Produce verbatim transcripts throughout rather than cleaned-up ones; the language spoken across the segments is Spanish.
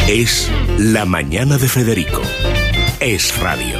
Es La Mañana de Federico. Es radio.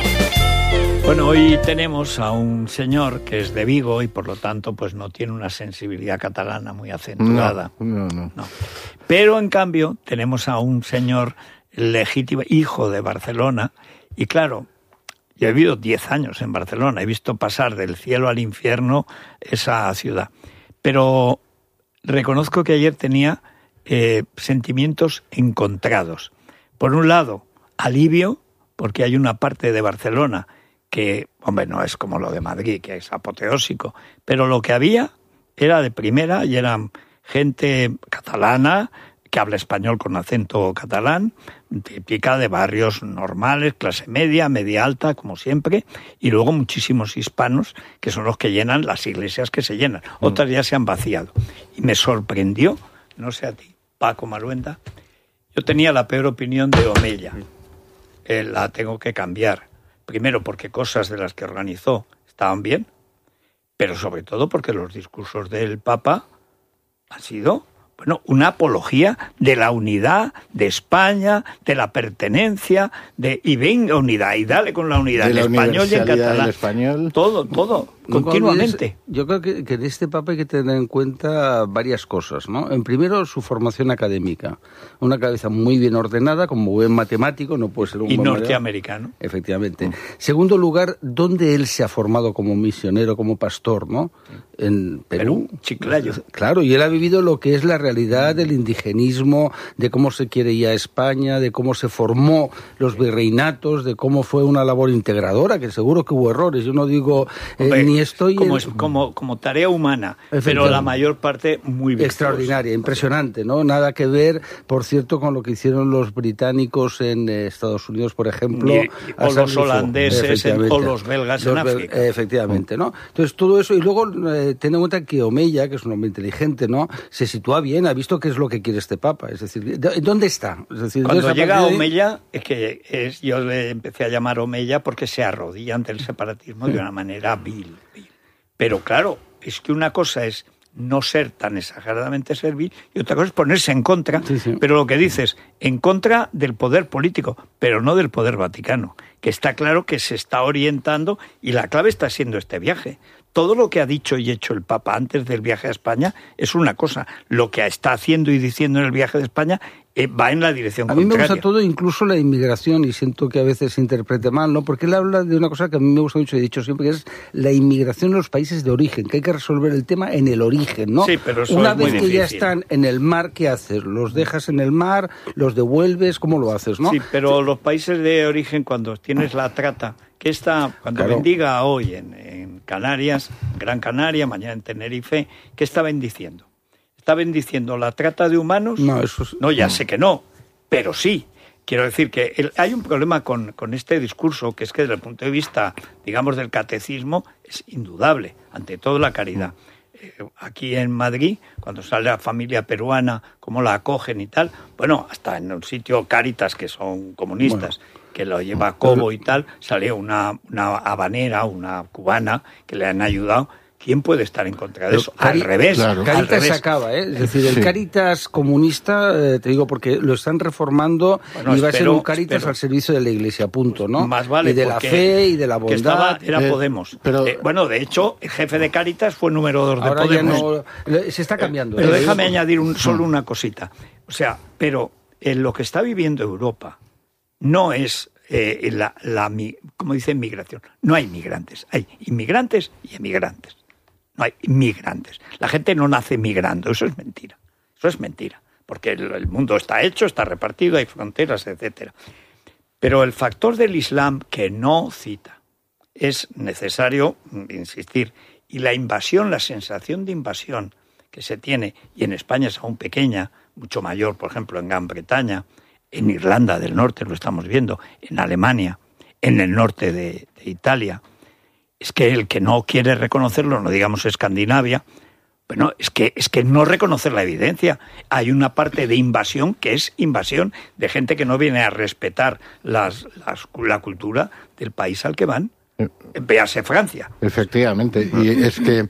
Bueno, hoy tenemos a un señor que es de Vigo y por lo tanto pues no tiene una sensibilidad catalana muy acentuada. No, no, no. no. Pero en cambio tenemos a un señor legítimo, hijo de Barcelona, y claro, yo he vivido diez años en Barcelona, he visto pasar del cielo al infierno esa ciudad. Pero reconozco que ayer tenía eh, sentimientos encontrados. Por un lado, alivio, porque hay una parte de Barcelona que, hombre, no es como lo de Madrid, que es apoteósico, pero lo que había era de primera y eran gente catalana que habla español con acento catalán, típica de barrios normales, clase media, media alta, como siempre, y luego muchísimos hispanos que son los que llenan las iglesias que se llenan. Otras ya se han vaciado. Y me sorprendió, no sé a ti, Paco Maruenda, yo tenía la peor opinión de Omeya. Eh, la tengo que cambiar. Primero porque cosas de las que organizó estaban bien, pero sobre todo porque los discursos del Papa han sido, bueno, una apología de la unidad de España, de la pertenencia, de y venga unidad, y dale con la unidad, en español y en catalán. Español. Todo, todo, No, continuamente. Es, yo creo que, que de este Papa hay que tener en cuenta varias cosas, ¿no? En primero, su formación académica. Una cabeza muy bien ordenada, como buen matemático, no puede ser un y buen norteamericano. Mareado. Efectivamente. Mm. Segundo lugar, ¿dónde él se ha formado como misionero, como pastor, ¿no? En Perú. Perú, Chiclayo. Claro, y él ha vivido lo que es la realidad del indigenismo, de cómo se quiere ya España, de cómo se formó los virreinatos, de cómo fue una labor integradora, que seguro que hubo errores. Yo no digo eh, Hombre, ni estoy como, en... como, como tarea humana, pero la mayor parte muy virtuosa. Extraordinaria, impresionante, ¿no? Nada que ver, por cierto, con lo que hicieron los británicos en eh, Estados Unidos, por ejemplo. Y, o los holandeses en, o los belgas los en bel África. Efectivamente, ¿no? Entonces, todo eso, y luego eh, ten en cuenta que Omeya, que es un hombre inteligente, ¿no? Se sitúa bien, ha visto qué es lo que quiere este Papa. Es decir, ¿dónde está? Es decir, cuando llega a Omeya, es que es, yo le empecé a llamar Omeya porque se arrodilla ante el separatismo de una manera vil, vil. Pero claro, es que una cosa es no ser tan exageradamente servil y otra cosa es ponerse en contra, sí, sí. Pero lo que dices, en contra del poder político, pero no del poder vaticano, que está claro que se está orientando y la clave está siendo este viaje. Todo lo que ha dicho y hecho el Papa antes del viaje a España es una cosa. Lo que está haciendo y diciendo en el viaje de España eh, va en la dirección contraria. A mí contraria. me gusta todo, incluso la inmigración, y siento que a veces se interprete mal, ¿no? Porque él habla de una cosa que a mí me gusta mucho, he dicho siempre, que es la inmigración en los países de origen, que hay que resolver el tema en el origen, ¿no? Sí, pero eso una es vez muy que difícil. Ya están en el mar, ¿qué haces? ¿Los dejas en el mar? ¿Los devuelves? ¿Cómo lo haces, no? Sí, pero los países de origen, cuando tienes la trata, que está, cuando claro. bendiga hoy en, en Canarias, Gran Canaria, mañana en Tenerife, ¿qué está bendiciendo? ¿Está bendiciendo la trata de humanos? No, eso es... No, ya sé que no, pero sí. Quiero decir que el, hay un problema con, con este discurso, que es que desde el punto de vista, digamos, del catecismo, es indudable, ante todo la caridad. Eh, aquí en Madrid, cuando sale la familia peruana, cómo la acogen y tal, bueno, hasta en un sitio Cáritas, que son comunistas, bueno, que lo lleva Cobo y tal, sale una, una habanera, una cubana, que le han ayudado. ¿Quién puede estar en contra de eso? Cari- al revés. Claro. Caritas al revés. se acaba, ¿eh? Es decir, el sí. Caritas comunista, eh, te digo, porque lo están reformando bueno, y va espero, a ser un Caritas espero. Al servicio de la Iglesia, punto, ¿no? Más vale, y de la fe y de la bondad. Que estaba, era eh, Podemos. Pero, eh, bueno, de hecho, el jefe de Caritas fue número dos de ahora Podemos. Ya no, se está cambiando. Pero ¿eh? déjame digo, añadir un, solo una cosita. O sea, pero en lo que está viviendo Europa no es... Eh, la, la, como dicen, migración. No hay migrantes, hay inmigrantes y emigrantes. No hay inmigrantes. La gente no nace migrando, eso es mentira. Eso es mentira, porque el, el mundo está hecho, está repartido, hay fronteras, etcétera. Pero el factor del Islam que no cita es necesario insistir. Y la invasión, la sensación de invasión que se tiene, y en España es aún pequeña, mucho mayor, por ejemplo, en Gran Bretaña, en Irlanda del Norte lo estamos viendo, en Alemania, en el norte de, de Italia. Es que el que no quiere reconocerlo, no digamos Escandinavia, bueno, es que, es que no reconocer la evidencia. Hay una parte de invasión que es invasión de gente que no viene a respetar las, las, la cultura del país al que van. Véase Francia. Efectivamente, y es que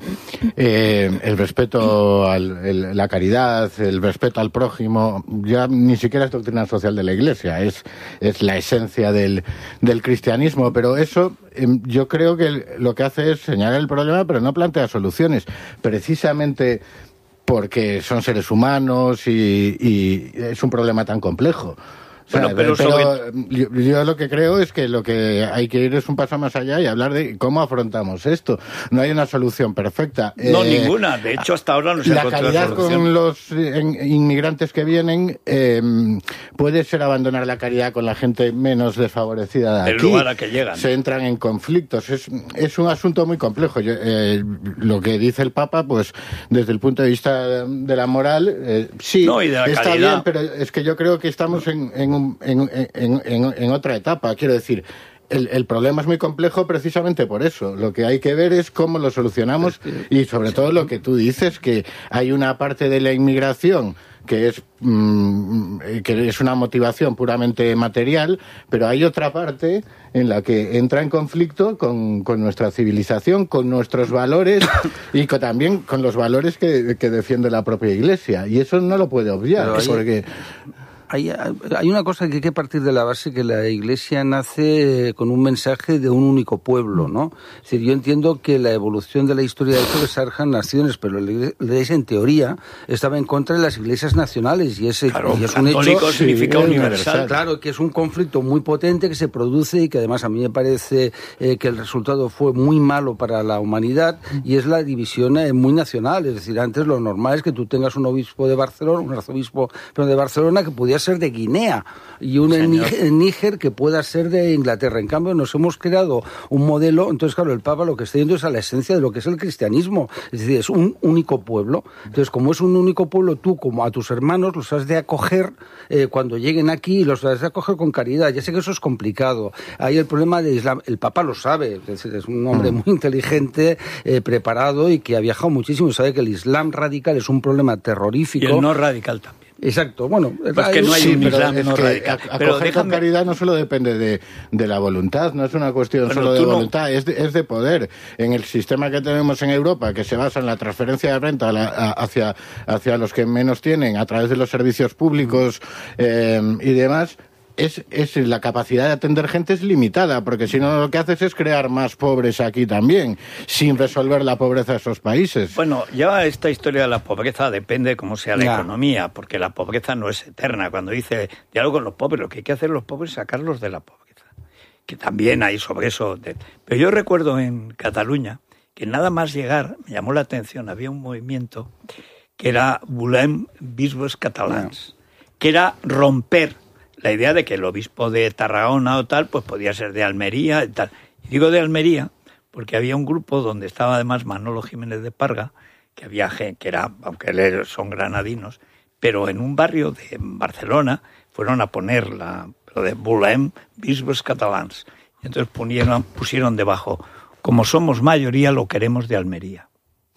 eh, el respeto a la caridad, el respeto al prójimo, ya ni siquiera es doctrina social de la Iglesia, es, es la esencia del, del cristianismo, pero eso eh, yo creo que lo que hace es señalar el problema, pero no plantea soluciones, precisamente porque son seres humanos y, y es un problema tan complejo. O sea, bueno, pero, pero sobre... yo, yo lo que creo es que lo que hay que ir es un paso más allá y hablar de cómo afrontamos esto. No hay una solución perfecta. No, eh, ninguna. De hecho, hasta ahora no se ha encontrado la calidad con los en, inmigrantes que vienen eh, puede ser abandonar la caridad con la gente menos desfavorecida de aquí. El lugar a que llegan. Se entran en conflictos. Es, es un asunto muy complejo. Yo, eh, lo que dice el Papa, pues desde el punto de vista de la moral, eh, sí, no, y de la está calidad. bien, pero es que yo creo que estamos en, en En, en, en, en otra etapa. Quiero decir, el, el problema es muy complejo precisamente por eso. Lo que hay que ver es cómo lo solucionamos y sobre todo lo que tú dices, que hay una parte de la inmigración que es mmm, que es una motivación puramente material, pero hay otra parte en la que entra en conflicto con, con nuestra civilización, con nuestros valores y con, también con los valores que, que defiende la propia Iglesia. Y eso no lo puede obviar, hay... porque... Hay, hay una cosa que hay que partir de la base, que la Iglesia nace con un mensaje de un único pueblo, ¿no? Es decir, yo entiendo que la evolución de la historia ha hecho que surjan naciones, pero la Iglesia, en teoría, estaba en contra de las iglesias nacionales, y ese claro, y es un hecho significa sí, universal. Claro, que es un conflicto muy potente que se produce y que además a mí me parece eh, que el resultado fue muy malo para la humanidad, y es la división eh, muy nacional. Es decir, antes lo normal es que tú tengas un obispo de Barcelona, un arzobispo pero de Barcelona, que pudiera ser de Guinea, y un en Níger que pueda ser de Inglaterra. En cambio, nos hemos creado un modelo. Entonces, claro, el Papa lo que está yendo es a la esencia de lo que es el cristianismo. Es decir, es un único pueblo. Entonces, como es un único pueblo, tú, como a tus hermanos, los has de acoger eh, cuando lleguen aquí, y los has de acoger con caridad. Ya sé que eso es complicado. Hay el problema de Islam. El Papa lo sabe. Es decir, es un hombre muy inteligente, eh, preparado, y que ha viajado muchísimo. Sabe que el Islam radical es un problema terrorífico. Y el no radical también. Exacto, bueno, pues que no hay sí, un pero Islam es no que radical. A, pero acoger déjame... con caridad no solo depende de, de la voluntad, no es una cuestión bueno, solo de voluntad, no... es, de, es de poder. En el sistema que tenemos en Europa, que se basa en la transferencia de renta a la, a, hacia, hacia los que menos tienen, a través de los servicios públicos eh, y demás, Es, es la capacidad de atender gente es limitada, porque si no lo que haces es crear más pobres aquí también, sin resolver la pobreza de esos países. Bueno, ya esta historia de la pobreza depende de cómo sea la ya. economía, porque la pobreza no es eterna. Cuando dice diálogo con los pobres, lo que hay que hacer los pobres es sacarlos de la pobreza, que también hay sobre eso. De... Pero yo recuerdo en Cataluña que nada más llegar, me llamó la atención, había un movimiento que era Volem Bisbes Catalans, ya. que era romper la idea de que el obispo de Tarragona o tal, pues podía ser de Almería y tal. Y digo de Almería porque había un grupo donde estaba además Manolo Jiménez de Parga, que había gente, que era, aunque son granadinos, pero en un barrio de Barcelona fueron a poner la, lo de Volem Bisbes Catalans. Y entonces pusieron, pusieron debajo, como somos mayoría, lo queremos de Almería.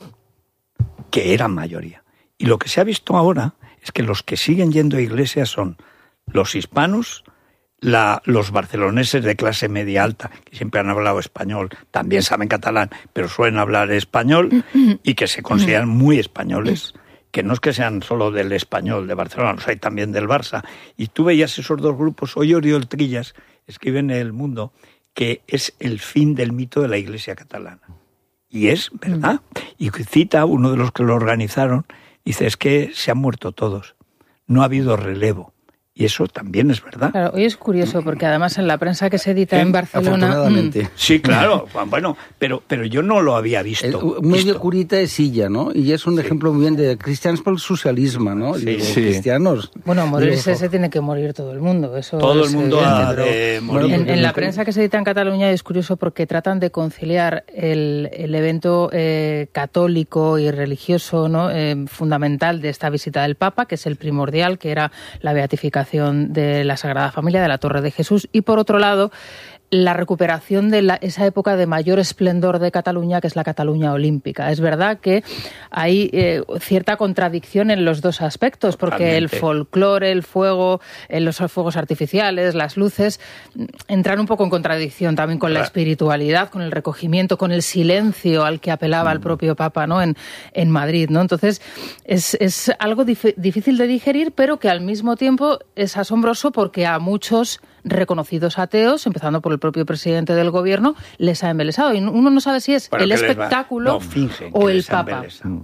Que eran mayoría. Y lo que se ha visto ahora es que los que siguen yendo a iglesias son los hispanos, la, los barceloneses de clase media alta, que siempre han hablado español, también saben catalán, pero suelen hablar español y que se consideran muy españoles, que no es que sean solo del español de Barcelona, los hay también del Barça. Y tú veías esos dos grupos. Hoy Oriol Trillas escribe en El Mundo que es el fin del mito de la Iglesia catalana. Y es verdad. Y cita a uno de los que lo organizaron, dice, es que se han muerto todos, no ha habido relevo. Y eso también es verdad. Claro, hoy es curioso porque además en la prensa que se edita en Barcelona... Afortunadamente. Mm. Sí, claro. Bueno, pero, pero yo no lo había visto. El, medio visto. Curita de silla, ¿no? Y es un sí. ejemplo muy bien de cristianos por el socialismo, ¿no? Sí, Digo, sí. cristianos. Bueno, morirse se tiene que morir todo el mundo. Eso todo es el mundo ha evidente, de morir. En, en la prensa que se edita en Cataluña es curioso porque tratan de conciliar el, el evento eh, católico y religioso, ¿no? eh, fundamental de esta visita del Papa, que es el primordial, que era la beatificación de la Sagrada Familia, de la Torre de Jesús, y por otro lado la recuperación de la, esa época de mayor esplendor de Cataluña, que es la Cataluña olímpica. Es verdad que hay eh, cierta contradicción en los dos aspectos, porque Totalmente. el folclore, el fuego, eh, los fuegos artificiales, las luces, entran un poco en contradicción también con la espiritualidad, con el recogimiento, con el silencio al que apelaba mm. el propio Papa, ¿no? en, en Madrid, ¿no? Entonces, es, es algo dif- difícil de digerir, pero que al mismo tiempo es asombroso porque a muchos reconocidos ateos, empezando por el propio presidente del gobierno, les ha embelesado. Y uno no sabe si es bueno, el espectáculo no, fingen o el Papa.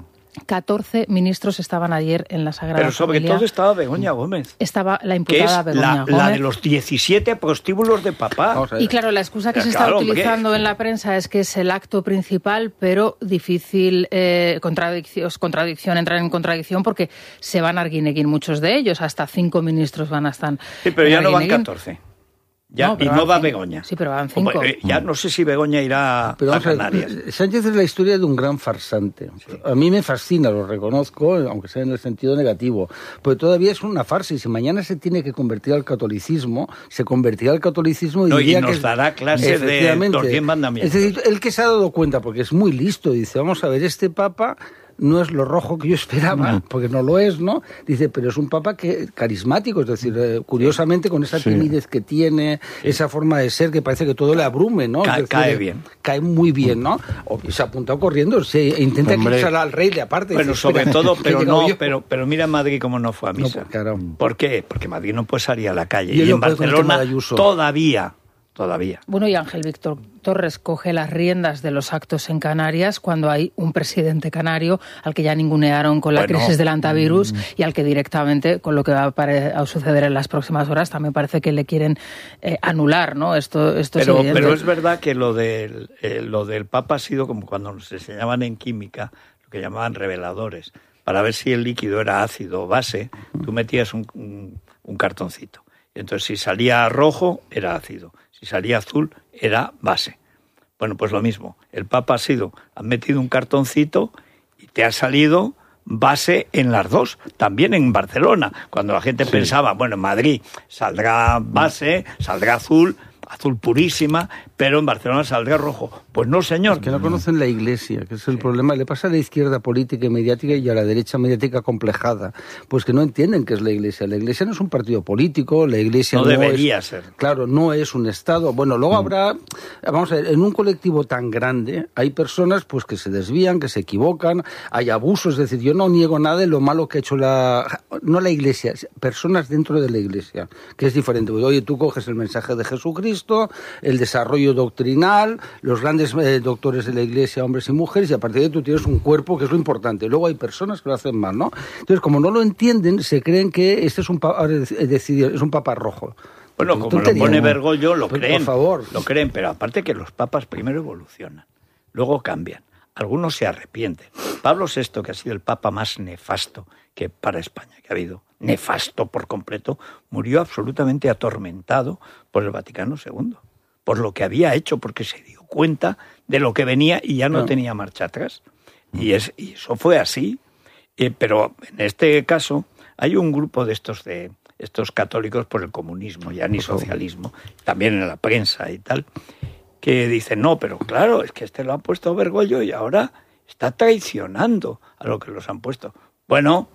catorce ministros estaban ayer en la Sagrada Pero sobre Familia. todo estaba Begoña Gómez. Estaba la imputada que es Begoña la, Gómez. la de los diecisiete prostíbulos de Papá. Y claro, la excusa que ya, se está claro, utilizando hombre. en la prensa es que es el acto principal, pero difícil eh, contradicción, contradicción, entrar en contradicción porque se van a Arguineguín muchos de ellos. Hasta cinco ministros van a estar. Sí, pero ya no van catorce. Ya, no, y no va cinco. Begoña. Sí, pero van cinco. Como, eh, ya no sé si Begoña irá pero a Canarias. A Sánchez es la historia de un gran farsante. Sí. A mí me fascina, lo reconozco, aunque sea en el sentido negativo, pero todavía es una farsa y si mañana se tiene que convertir al catolicismo, se convertirá al catolicismo y no, diría y nos que dará clase de los diez mandamientos. Es decir, él que se ha dado cuenta, porque es muy listo, dice, vamos a ver, este Papa no es lo rojo que yo esperaba, no. porque no lo es, ¿no? Dice, pero es un papa que carismático, es decir, eh, curiosamente con esa timidez sí. que tiene, sí. esa forma de ser que parece que todo le abrume, ¿no? Ca- decir, cae bien. Cae muy bien, ¿no? O se ha apuntado corriendo, se intenta eclipsar al rey de aparte. Bueno, dice, sobre todo, pero no, pero, pero mira Madrid cómo no fue a misa. No, claro. ¿Por qué? Porque Madrid no puede salir a la calle. Y, y en Barcelona todavía... Todavía. Bueno, y Ángel Víctor Torres coge las riendas de los actos en Canarias cuando hay un presidente canario al que ya ningunearon con la bueno, crisis del antivirus mm. y al que directamente, con lo que va a, pare- a suceder en las próximas horas, también parece que le quieren eh, anular, ¿no? Esto, esto pero, es evidente. Pero es verdad que lo del, eh, lo del Papa ha sido como cuando nos enseñaban en química, lo que llamaban reveladores. Para ver si el líquido era ácido o base, tú metías un, un, un cartoncito. Y entonces, si salía rojo, era ácido. Si salía azul, era base. Bueno, pues lo mismo. El Papa ha sido, han metido un cartoncito y te ha salido base en las dos. También en Barcelona, cuando la gente sí. pensaba, bueno, en Madrid saldrá base, saldrá azul, azul purísima, pero en Barcelona saldrá rojo. Pues no, señor. Es que no conocen la Iglesia, que es el sí. problema. Le pasa a la izquierda política y mediática y a la derecha mediática complejada. Pues que no entienden qué es la Iglesia. La Iglesia no es un partido político, la Iglesia no, no debería es, ser. Claro, no es un Estado. Bueno, luego mm. habrá, vamos a ver, en un colectivo tan grande hay personas pues que se desvían, que se equivocan, hay abusos, es decir, yo no niego nada de lo malo que ha hecho la, no la Iglesia, personas dentro de la Iglesia, que es diferente. Pues, oye, tú coges el mensaje de Jesucristo, el desarrollo doctrinal, los grandes eh, doctores de la Iglesia, hombres y mujeres, y a partir de ahí tú tienes un cuerpo que es lo importante. Luego hay personas que lo hacen mal, ¿no? Entonces, como no lo entienden, se creen que este es un papa, es un papa rojo. Bueno, como lo pone Bergoglio, lo pues, creen. Por favor. Lo creen, pero aparte que los papas primero evolucionan, luego cambian. Algunos se arrepienten. Pablo sexto, que ha sido el papa más nefasto que para España que ha habido, nefasto por completo, murió absolutamente atormentado por el Vaticano segundo, por lo que había hecho, porque se dio cuenta de lo que venía y ya no, no. tenía marcha atrás. Y, es, y eso fue así. Eh, pero en este caso hay un grupo de estos de estos católicos por el comunismo, ya ni socialismo, también en la prensa y tal, que dicen, no, pero claro, es que este lo ha puesto Bergoglio y ahora está traicionando a lo que los han puesto. Bueno,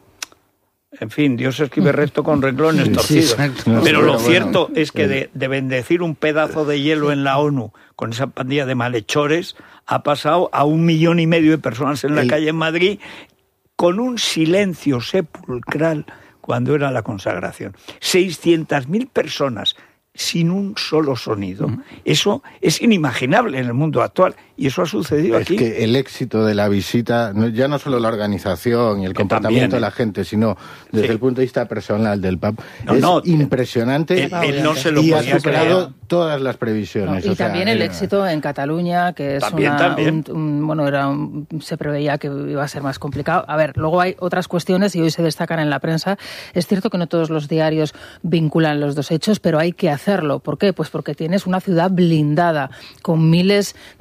en fin, Dios escribe recto con renglones sí, torcidos. Sí, no, pero lo bueno, cierto bueno, es que de, de bendecir un pedazo de hielo en la ONU con esa pandilla de malhechores ha pasado a un millón y medio de personas en la el... calle en Madrid con un silencio sepulcral cuando era la consagración. seiscientas mil personas sin un solo sonido. Uh-huh. Eso es inimaginable en el mundo actual y eso ha sucedido es aquí. Es que el éxito de la visita, ya no solo la organización y el que comportamiento también, de la gente, sino desde sí. el punto de vista personal del Papa, no, es no, impresionante él, él no se lo y ha superado creer. todas las previsiones. No, y o sea, también el era... éxito en Cataluña, que es también, una, también. Un, un, bueno, era un, se preveía que iba a ser más complicado. A ver, luego hay otras cuestiones y hoy se destacan en la prensa. Es cierto que no todos los diarios vinculan los dos hechos, pero hay que hacerlo. ¿Por qué? Pues porque tienes una ciudad blindada con miles de agentes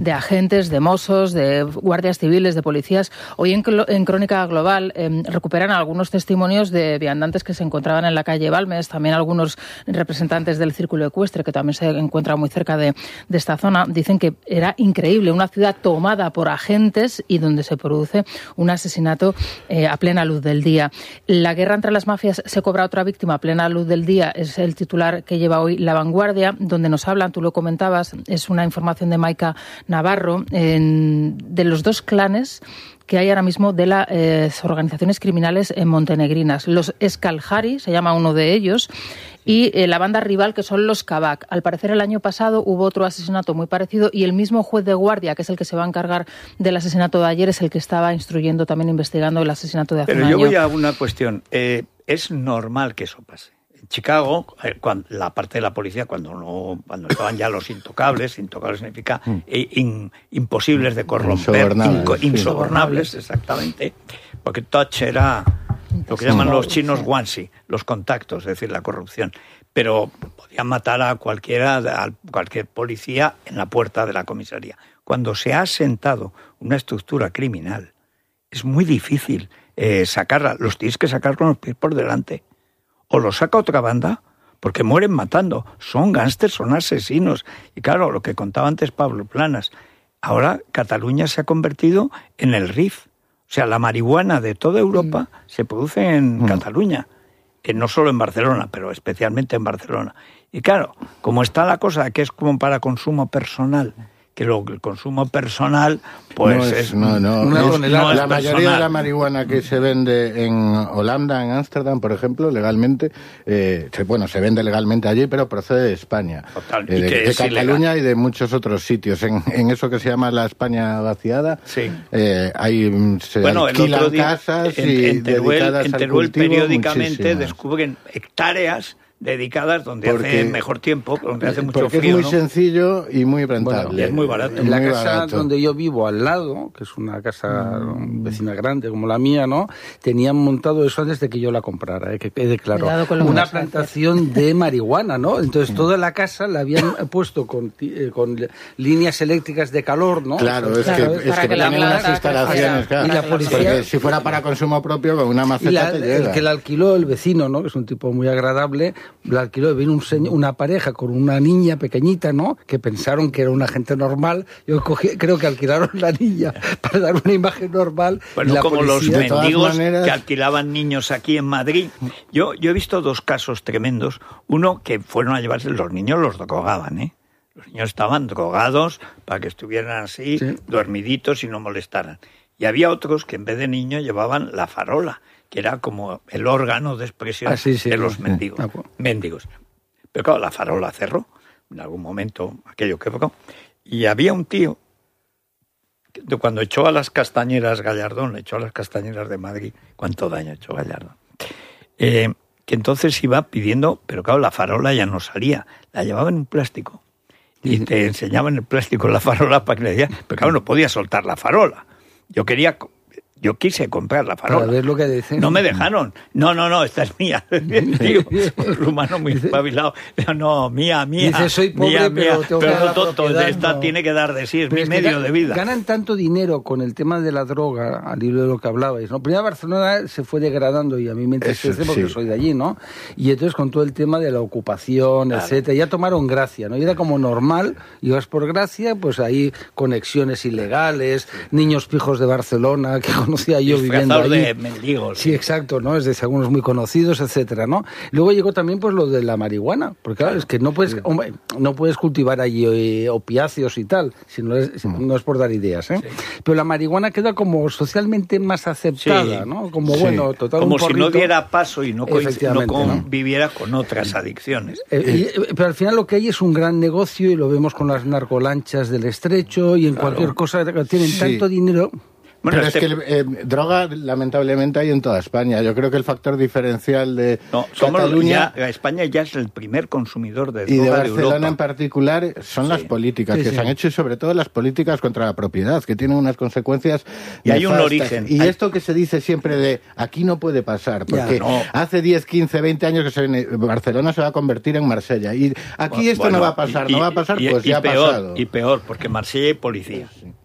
agentes, de mozos, de guardias civiles, de policías. Hoy en, en Crónica Global eh, recuperan algunos testimonios de viandantes que se encontraban en la calle Balmes, también algunos representantes del Círculo Ecuestre, que también se encuentra muy cerca de, de esta zona. Dicen que era increíble, una ciudad tomada por agentes y donde se produce un asesinato eh, a plena luz del día. La guerra entre las mafias se cobra otra víctima a plena luz del día, es el titular que lleva hoy La Vanguardia, donde nos hablan, tú lo comentabas, es una información de Maika Navarro, en, de los dos clanes que hay ahora mismo de las eh, organizaciones criminales en montenegrinas. Los Escaljari, se llama uno de ellos, y eh, la banda rival, que son los Kabak. Al parecer, el año pasado hubo otro asesinato muy parecido y el mismo juez de guardia, que es el que se va a encargar del asesinato de ayer, es el que estaba instruyendo, también investigando el asesinato de hace Pero un año. Pero yo voy a una cuestión. Eh, es normal que eso pase. En Chicago, cuando, la parte de la policía, cuando no cuando estaban ya los intocables, intocables significa in, imposibles de corromper, insobornables, inco, insobornables, exactamente, porque touch era lo que llaman los chinos guanxi, los contactos, es decir, la corrupción. Pero podían matar a cualquiera, a cualquier policía en la puerta de la comisaría. Cuando se ha asentado una estructura criminal, es muy difícil eh, sacarla, los tienes que sacar con los pies por delante. O lo saca otra banda, porque mueren matando. Son gángsters, son asesinos. Y claro, lo que contaba antes Pablo Planas, ahora Cataluña se ha convertido en el R I F. O sea, la marihuana de toda Europa mm. se produce en mm. Cataluña. Que no solo en Barcelona, pero especialmente en Barcelona. Y claro, como está la cosa, que es como para consumo personal, que lo, el consumo personal, pues no es, es... No, no, no, es, no la es mayoría personal. de la marihuana que se vende en Holanda, en Ámsterdam, por ejemplo, legalmente, eh, se, bueno, se vende legalmente allí, pero procede de España. Total, eh, de, de Cataluña ilegal. Y de muchos otros sitios. En, en eso que se llama la España vaciada, sí. eh, hay, se bueno, alquilan el otro día, casas en, y en Teruel, dedicadas en al Teruel cultivo, periódicamente muchísimas. descubren hectáreas dedicadas donde porque, hace mejor tiempo, donde hace mucho porque frío. es muy ¿no? sencillo y muy rentable. Bueno, y es muy barato. En la muy casa barato. donde yo vivo al lado, que es una casa mm. vecina grande como la mía, ¿no? Tenían montado eso antes de que yo la comprara, ¿eh? Que quede claro. Una plantación de marihuana, ¿no? Entonces toda la casa la habían puesto con, eh, con líneas eléctricas de calor, ¿no? Claro, es claro, que, es que, que tienen unas planta, instalaciones, claro. Y la policía, porque si fuera para consumo propio, con una maceta y la, te llega. El que la alquiló, el vecino, ¿no? Que es un tipo muy agradable, la alquiló, vino un señor, una pareja con una niña pequeñita, ¿no? Que pensaron que era una gente normal. Yo cogí, creo que alquilaron la niña para dar una imagen normal. Bueno, y la como policía, los mendigos maneras... que alquilaban niños aquí en Madrid. Yo, yo he visto dos casos tremendos. Uno que fueron a llevarse, los niños los drogaban, ¿eh? Los niños estaban drogados para que estuvieran así, sí. dormiditos y no molestaran. Y había otros que en vez de niños llevaban la farola, que era como el órgano de expresión ah, sí, sí, de los sí. mendigos. Ah, bueno. mendigos. Pero claro, la farola cerró, en algún momento aquello quebró. Y había un tío, que cuando echó a las castañeras Gallardón, le echó a las castañeras de Madrid, ¿cuánto daño echó Gallardón? Eh, que entonces iba pidiendo, pero claro, la farola ya no salía, la llevaba en un plástico. Y te enseñaban el plástico la farola para que le decían, pero claro, no podía soltar la farola. Yo quería... Yo quise comprar la farola. Para ver lo que dicen. No me dejaron. No, no, no, esta es mía. Tío, un rumano muy espabilado. No, mía, mía. Dice, soy pobre, mía, pero mía. tengo Pero que no, tonto, propiedad, esta no. tiene que dar de sí, es pero mi es medio de vida. Ganan tanto dinero con el tema de la droga, al hilo de lo que hablabais, ¿no? Primero Barcelona se fue degradando y a mí me entristece porque sí. soy de allí, ¿no? Y entonces con todo el tema de la ocupación, claro. etcétera, ya tomaron gracia, ¿no? Y era como normal, ibas por gracia, pues ahí conexiones ilegales, niños pijos de Barcelona que conocía yo viviendo de mendigos. Sí, exacto, ¿no? Es de algunos muy conocidos, etcétera, ¿no? Luego llegó también pues lo de la marihuana, porque claro, es que no puedes, hombre, no puedes cultivar allí eh, opiáceos y tal, si no es, si no es por dar ideas, ¿eh? Sí. Pero la marihuana queda como socialmente más aceptada, sí. ¿no? Como sí. bueno, total como un porrito, si no diera paso y no, no conviviera ¿no? con otras adicciones. Eh, y, pero al final lo que hay es un gran negocio y lo vemos con las narcolanchas del Estrecho y en claro. cualquier cosa tienen sí. tanto dinero. Bueno, pero este... es que eh, droga, lamentablemente, hay en toda España. Yo creo que el factor diferencial de no, Cataluña... Ya, España ya es el primer consumidor de droga y de Barcelona de Europa. En particular son sí. las políticas sí, que sí. se han hecho y sobre todo las políticas contra la propiedad, que tienen unas consecuencias y hay un origen. Y hay... esto que se dice siempre de aquí no puede pasar, porque ya, no. hace diez, quince, veinte años que se viene, Barcelona se va a convertir en Marsella. Y aquí bueno, esto no va a pasar, y, no va a pasar, y, pues y ya peor, ha pasado. Y peor, porque Marsella hay policía. Sí.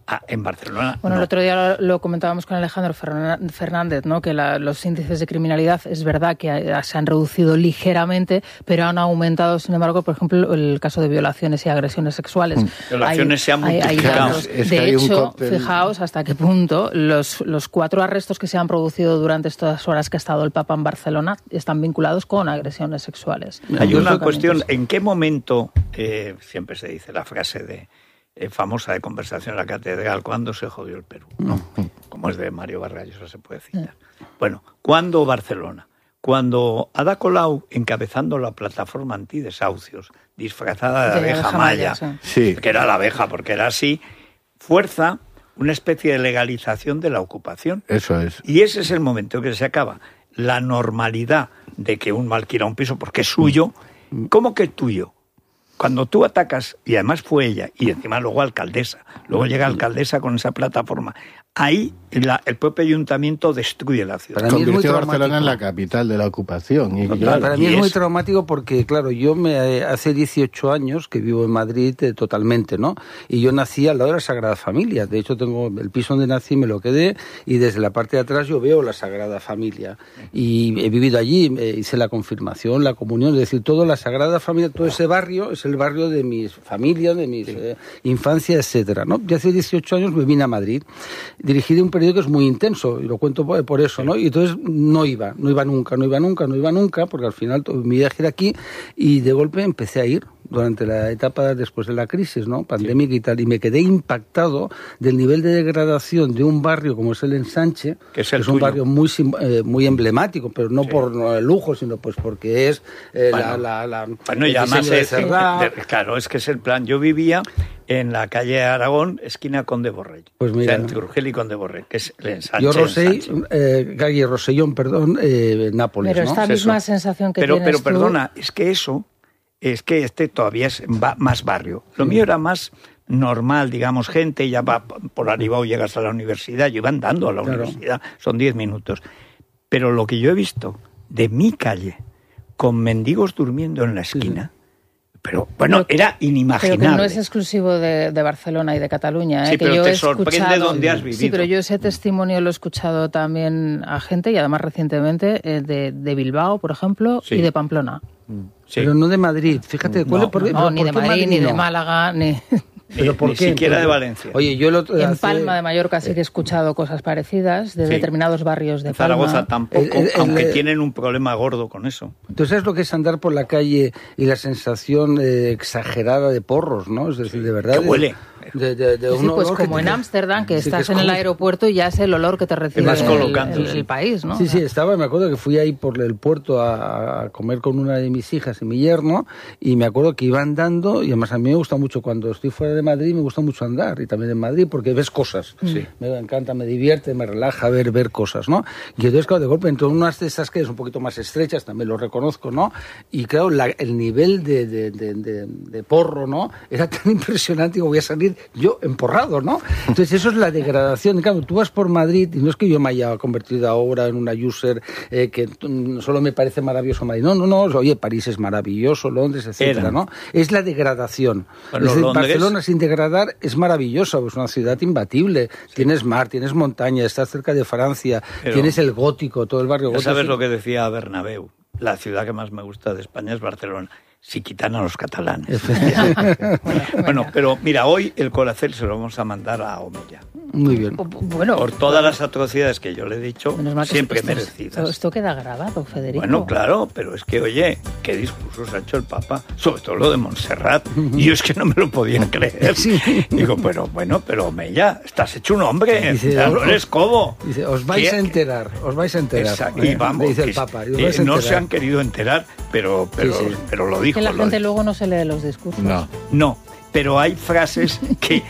Ah, en Barcelona. Bueno, no. el otro día lo, lo comentábamos con Alejandro Fernández, ¿no? Que la, los índices de criminalidad es verdad que a, se han reducido ligeramente, pero han aumentado, sin embargo, por ejemplo, el caso de violaciones y agresiones sexuales. Mm. Violaciones hay, se han multiplicado. Hay, hay de hecho, fijaos hasta qué punto los, los cuatro arrestos que se han producido durante estas horas que ha estado el Papa en Barcelona están vinculados con agresiones sexuales. Hay una cuestión, ¿en qué momento, eh, siempre se dice la frase de Eh, famosa de Conversación en la Catedral, ¿cuándo se jodió el Perú? ¿No? Como es de Mario Vargas, eso se puede citar. Bueno, ¿cuándo Barcelona? Cuando Ada Colau, encabezando la plataforma antidesahucios, disfrazada de, de abeja, abeja maya, maya sí. que era la abeja porque era así, fuerza una especie de legalización de la ocupación. Eso es. Y ese es el momento que se acaba la normalidad de que uno alquila un piso porque es suyo. ¿Cómo que es tuyo? Cuando tú atacas, y además fue ella, y encima luego alcaldesa, luego llega alcaldesa con esa plataforma, ahí la, el propio ayuntamiento destruye la ciudad. Para mí Convirtió es muy Barcelona en la capital de la ocupación. Y, claro, para mí y es, es muy traumático porque, claro, yo me hace dieciocho años que vivo en Madrid eh, totalmente, ¿no? Y yo nací al lado de la Sagrada Familia. De hecho, tengo el piso donde nací, me lo quedé, y desde la parte de atrás yo veo la Sagrada Familia. Y he vivido allí, eh, hice la confirmación, la comunión, es decir, toda la Sagrada Familia, todo ese barrio es el barrio de mi familia, de mi sí. eh, infancia, etcétera, ¿no? Y hace dieciocho años me vine a Madrid. Dirigí un periodo que es muy intenso, y lo cuento por eso, ¿no? Y entonces no iba, no iba nunca, no iba nunca, no iba nunca, porque al final mi viaje era aquí, y de golpe empecé a ir durante la etapa después de la crisis, ¿no? Pandémica sí. y tal, y me quedé impactado del nivel de degradación de un barrio como es el Ensanche, que es, el que es un barrio muy eh, muy emblemático, pero no sí. por no, el lujo, sino pues porque es eh, bueno, la, la, la bueno, y además es, de de, claro, es que es el plan. Yo vivía en la calle Aragón, esquina Conde Borrell. Pues mira, entre Urgel y Conde Borrell, que es el Ensanche. Yo Rosell, eh, calle Rosellón, perdón, eh, Nápoles, pero ¿no? esta misma eso. sensación que pero, tienes pero tú... perdona, es que eso, es que este todavía es va, más barrio. Lo sí. mío era más normal, digamos, gente ya va por arriba o llegas a la universidad, yo iba andando a la claro. universidad, son diez minutos. Pero lo que yo he visto de mi calle, con mendigos durmiendo en la esquina, sí. Pero, bueno, pero, era inimaginable. Pero que no es exclusivo de, de Barcelona y de Cataluña. Sí, ¿eh? pero que yo te he sorprende escuchado, dónde has vivido. Sí, pero yo ese testimonio lo he escuchado también a gente, y además recientemente, eh, de, de Bilbao, por ejemplo, sí. y de Pamplona. Sí. Pero no de Madrid. Fíjate, ¿cuál no, es por, no, por, ni ¿por de qué Madrid, Madrid ni no? de Málaga, ni... ¿Pero por ni qué? siquiera de Valencia. Oye, yo el otro, en hace... Palma de Mallorca sí que he escuchado cosas parecidas de sí. determinados barrios de en Zaragoza Palma. tampoco, el, el, aunque el, tienen un problema gordo con eso. Entonces, ¿sabes lo que es andar por la calle y la sensación eh, exagerada de porros, no? Es decir, sí. de verdad... Que huele. De, de, de sí, pues como en Ámsterdam, que, que estás que en el aeropuerto y ya es el olor que te recibe el, el, el país, ¿no? Sí, sí, estaba, me acuerdo que fui ahí por el puerto a, a comer con una de mis hijas y mi yerno, y me acuerdo que iba andando, y además a mí me gusta mucho, cuando estoy fuera de Madrid, me gusta mucho andar, y también en Madrid, porque ves cosas. Sí. Me encanta, me divierte, me relaja ver, ver cosas, ¿no? Y entonces, claro, de golpe, entre unas de esas calles un poquito más estrechas, también lo reconozco, ¿no? Y claro, la, el nivel de, de, de, de, de porro, ¿no? Era tan impresionante que voy a salir yo emporrado, ¿no? Entonces eso es la degradación. Claro, tú vas por Madrid, y no es que yo me haya convertido ahora en una user eh, que solo me parece maravilloso Madrid. No, no, no. Oye, París es maravilloso, Londres, etcétera, ¿no? Es la degradación. Bueno, es decir, Barcelona sin degradar es maravilloso, es una ciudad imbatible. Sí. Tienes mar, tienes montaña, estás cerca de Francia, pero tienes el gótico, todo el barrio gótico. ¿Sabes lo que decía Bernabéu? La ciudad que más me gusta de España es Barcelona. Si quitan a los catalanes. bueno, bueno, pero mira, hoy el Colacel se lo vamos a mandar a Omeya. Muy bien. Bueno, por todas las atrocidades que yo le he dicho, siempre esto, merecidas. Esto, esto queda grabado, Federico. Bueno, claro, pero es que, oye, qué discursos ha hecho el Papa, sobre todo lo de Montserrat, y yo es que no me lo podía creer. Sí. Digo, pero bueno, pero Omeya, estás hecho un hombre, dice, ya no eres cobo. Dice, os vais ¿Qué? a enterar, os vais a enterar. Exacto, y vamos, dice el el Papa. Eh, no se han querido enterar, pero, pero, sí, sí. pero lo dijo. Que la lo gente dijo. luego no se lee los discursos. No, no. Pero hay frases que...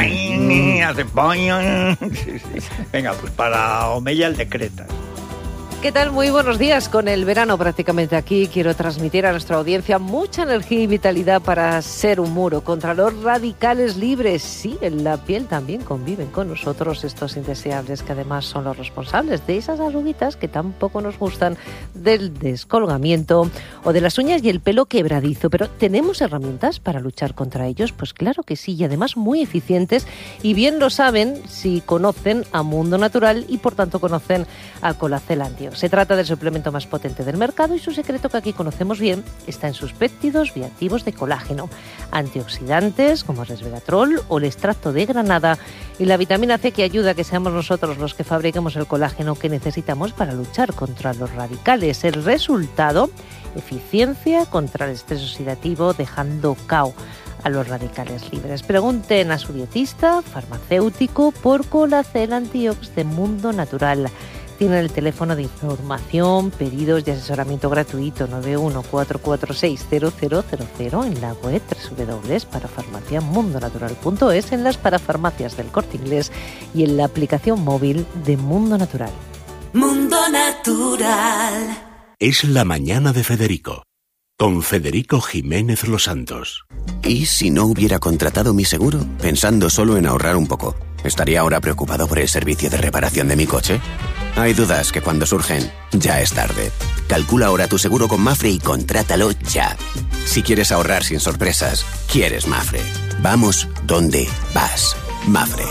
hace... Venga, pues para Omeya el decretas. ¿Qué tal? Muy buenos días. Con el verano prácticamente aquí, quiero transmitir a nuestra audiencia mucha energía y vitalidad para ser un muro contra los radicales libres. Sí, en la piel también conviven con nosotros estos indeseables que además son los responsables de esas arruguitas que tampoco nos gustan, del descolgamiento o de las uñas y el pelo quebradizo. Pero ¿tenemos herramientas para luchar contra ellos? Pues claro que sí, y además muy eficientes, y bien lo saben si conocen a Mundo Natural y por tanto conocen a Colacel Antiox. Se trata del suplemento más potente del mercado y su secreto, que aquí conocemos bien, está en sus péptidos bioactivos de colágeno, antioxidantes como el resveratrol o el extracto de granada y la vitamina C, que ayuda a que seamos nosotros los que fabriquemos el colágeno que necesitamos para luchar contra los radicales. El resultado: eficiencia contra el estrés oxidativo, dejando cao a los radicales libres. Pregunten a su dietista farmacéutico por Colacel Antiox de Mundo Natural. Tienen el teléfono de información, pedidos y asesoramiento gratuito nueve uno cuatro cuatro seis cero cero cero cero en la web doble u doble u doble u punto parafarmacia mundo natural punto es, en las parafarmacias del Corte Inglés y en la aplicación móvil de Mundo Natural. Mundo Natural. Es la mañana de Federico, con Federico Jiménez Los Santos. ¿Y si no hubiera contratado mi seguro, pensando solo en ahorrar un poco? ¿Estaría ahora preocupado por el servicio de reparación de mi coche? Hay dudas que cuando surgen, ya es tarde. Calcula ahora tu seguro con Mafre y contrátalo ya. Si quieres ahorrar sin sorpresas, quieres Mafre. Vamos donde vas. Mafre.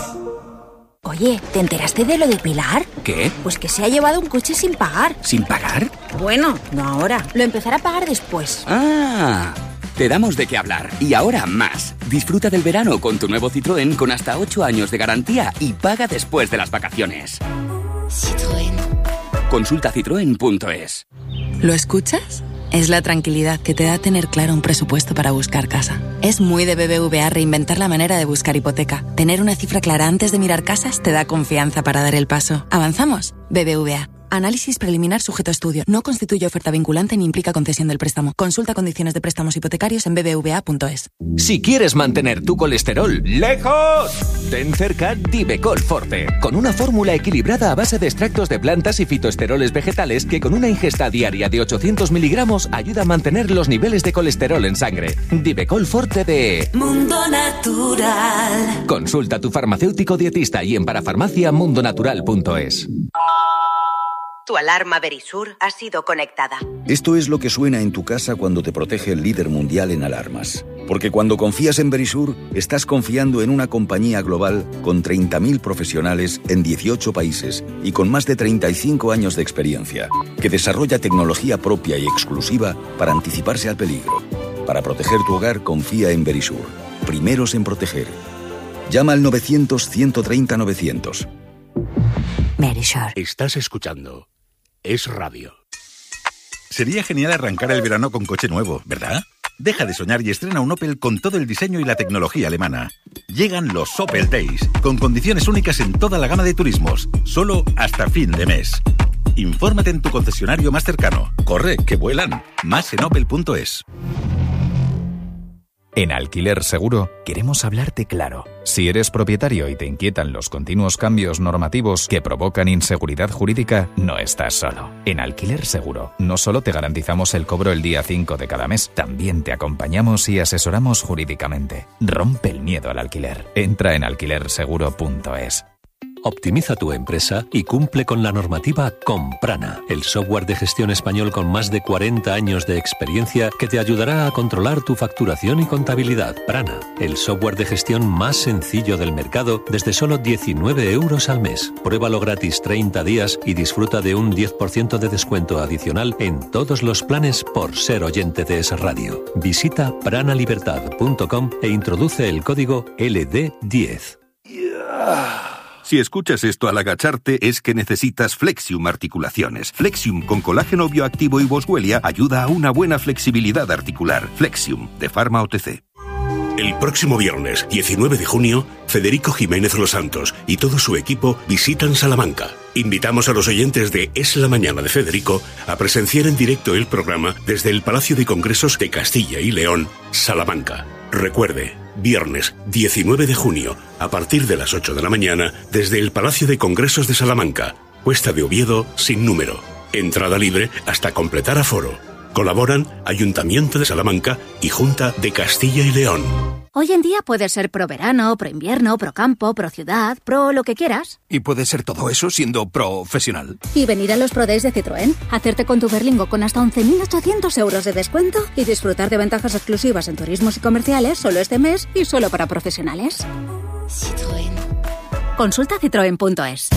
Oye, ¿te enteraste de lo de Pilar? ¿Qué? Pues que se ha llevado un coche sin pagar. ¿Sin pagar? Bueno, no ahora. Lo empezará a pagar después. ¡Ah! Te damos de qué hablar. Y ahora más. Disfruta del verano con tu nuevo Citroën con hasta ocho años de garantía y paga después de las vacaciones. Citroën. Consulta citroen punto es. ¿Lo escuchas? Es la tranquilidad que te da tener claro un presupuesto para buscar casa. Es muy de B B V A reinventar la manera de buscar hipoteca. Tener una cifra clara antes de mirar casas te da confianza para dar el paso. ¿Avanzamos? B B V A. Análisis preliminar sujeto a estudio. No constituye oferta vinculante ni implica concesión del préstamo. Consulta condiciones de préstamos hipotecarios en b b v a punto es. Si quieres mantener tu colesterol lejos, ten cerca Divecol Forte, con una fórmula equilibrada a base de extractos de plantas y fitoesteroles vegetales que con una ingesta diaria de ochocientos miligramos ayuda a mantener los niveles de colesterol en sangre. Divecol Forte de Mundo Natural. Consulta a tu farmacéutico dietista y en parafarmacia mundo natural punto es. Tu alarma Verisur ha sido conectada. Esto es lo que suena en tu casa cuando te protege el líder mundial en alarmas. Porque cuando confías en Verisur, estás confiando en una compañía global con treinta mil profesionales en dieciocho países y con más de treinta y cinco años de experiencia, que desarrolla tecnología propia y exclusiva para anticiparse al peligro. Para proteger tu hogar, confía en Verisur. Primeros en proteger. Llama al novecientos, ciento treinta, novecientos. Verisur. Estás escuchando Es Radio. Sería genial arrancar el verano con coche nuevo, ¿verdad? Deja de soñar y estrena un Opel con todo el diseño y la tecnología alemana. Llegan los Opel Days, con condiciones únicas en toda la gama de turismos, solo hasta fin de mes. Infórmate en tu concesionario más cercano. Corre, que vuelan. Más en opel punto es. En Alquiler Seguro queremos hablarte claro. Si eres propietario y te inquietan los continuos cambios normativos que provocan inseguridad jurídica, no estás solo. En Alquiler Seguro no solo te garantizamos el cobro el día cinco de cada mes, también te acompañamos y asesoramos jurídicamente. Rompe el miedo al alquiler. Entra en alquiler seguro punto es. Optimiza tu empresa y cumple con la normativa con Prana, el software de gestión español con más de cuarenta años de experiencia que te ayudará a controlar tu facturación y contabilidad. Prana, el software de gestión más sencillo del mercado desde solo diecinueve euros al mes. Pruébalo gratis treinta días y disfruta de un diez por ciento de descuento adicional en todos los planes por ser oyente de Es Radio. Visita prana libertad punto com e introduce el código L D diez. Si escuchas esto al agacharte, es que necesitas Flexium Articulaciones. Flexium con colágeno bioactivo y boswellia ayuda a una buena flexibilidad articular. Flexium, de Pharma O T C. El próximo viernes, diecinueve de junio, Federico Jiménez Los Santos y todo su equipo visitan Salamanca. Invitamos a los oyentes de Es la Mañana de Federico a presenciar en directo el programa desde el Palacio de Congresos de Castilla y León, Salamanca. Recuerde, viernes diecinueve de junio, a partir de las ocho de la mañana, desde el Palacio de Congresos de Salamanca, Cuesta de Oviedo, sin número. Entrada libre hasta completar aforo. Colaboran Ayuntamiento de Salamanca y Junta de Castilla y León. Hoy en día puedes ser pro verano, pro invierno, pro campo, pro ciudad, pro lo que quieras. Y puedes ser todo eso siendo profesional. Y venir a los Pro Days de Citroën, hacerte con tu Berlingo con hasta once mil ochocientos euros de descuento y disfrutar de ventajas exclusivas en turismos y comerciales solo este mes y solo para profesionales. Citroën. Consulta citroen punto es.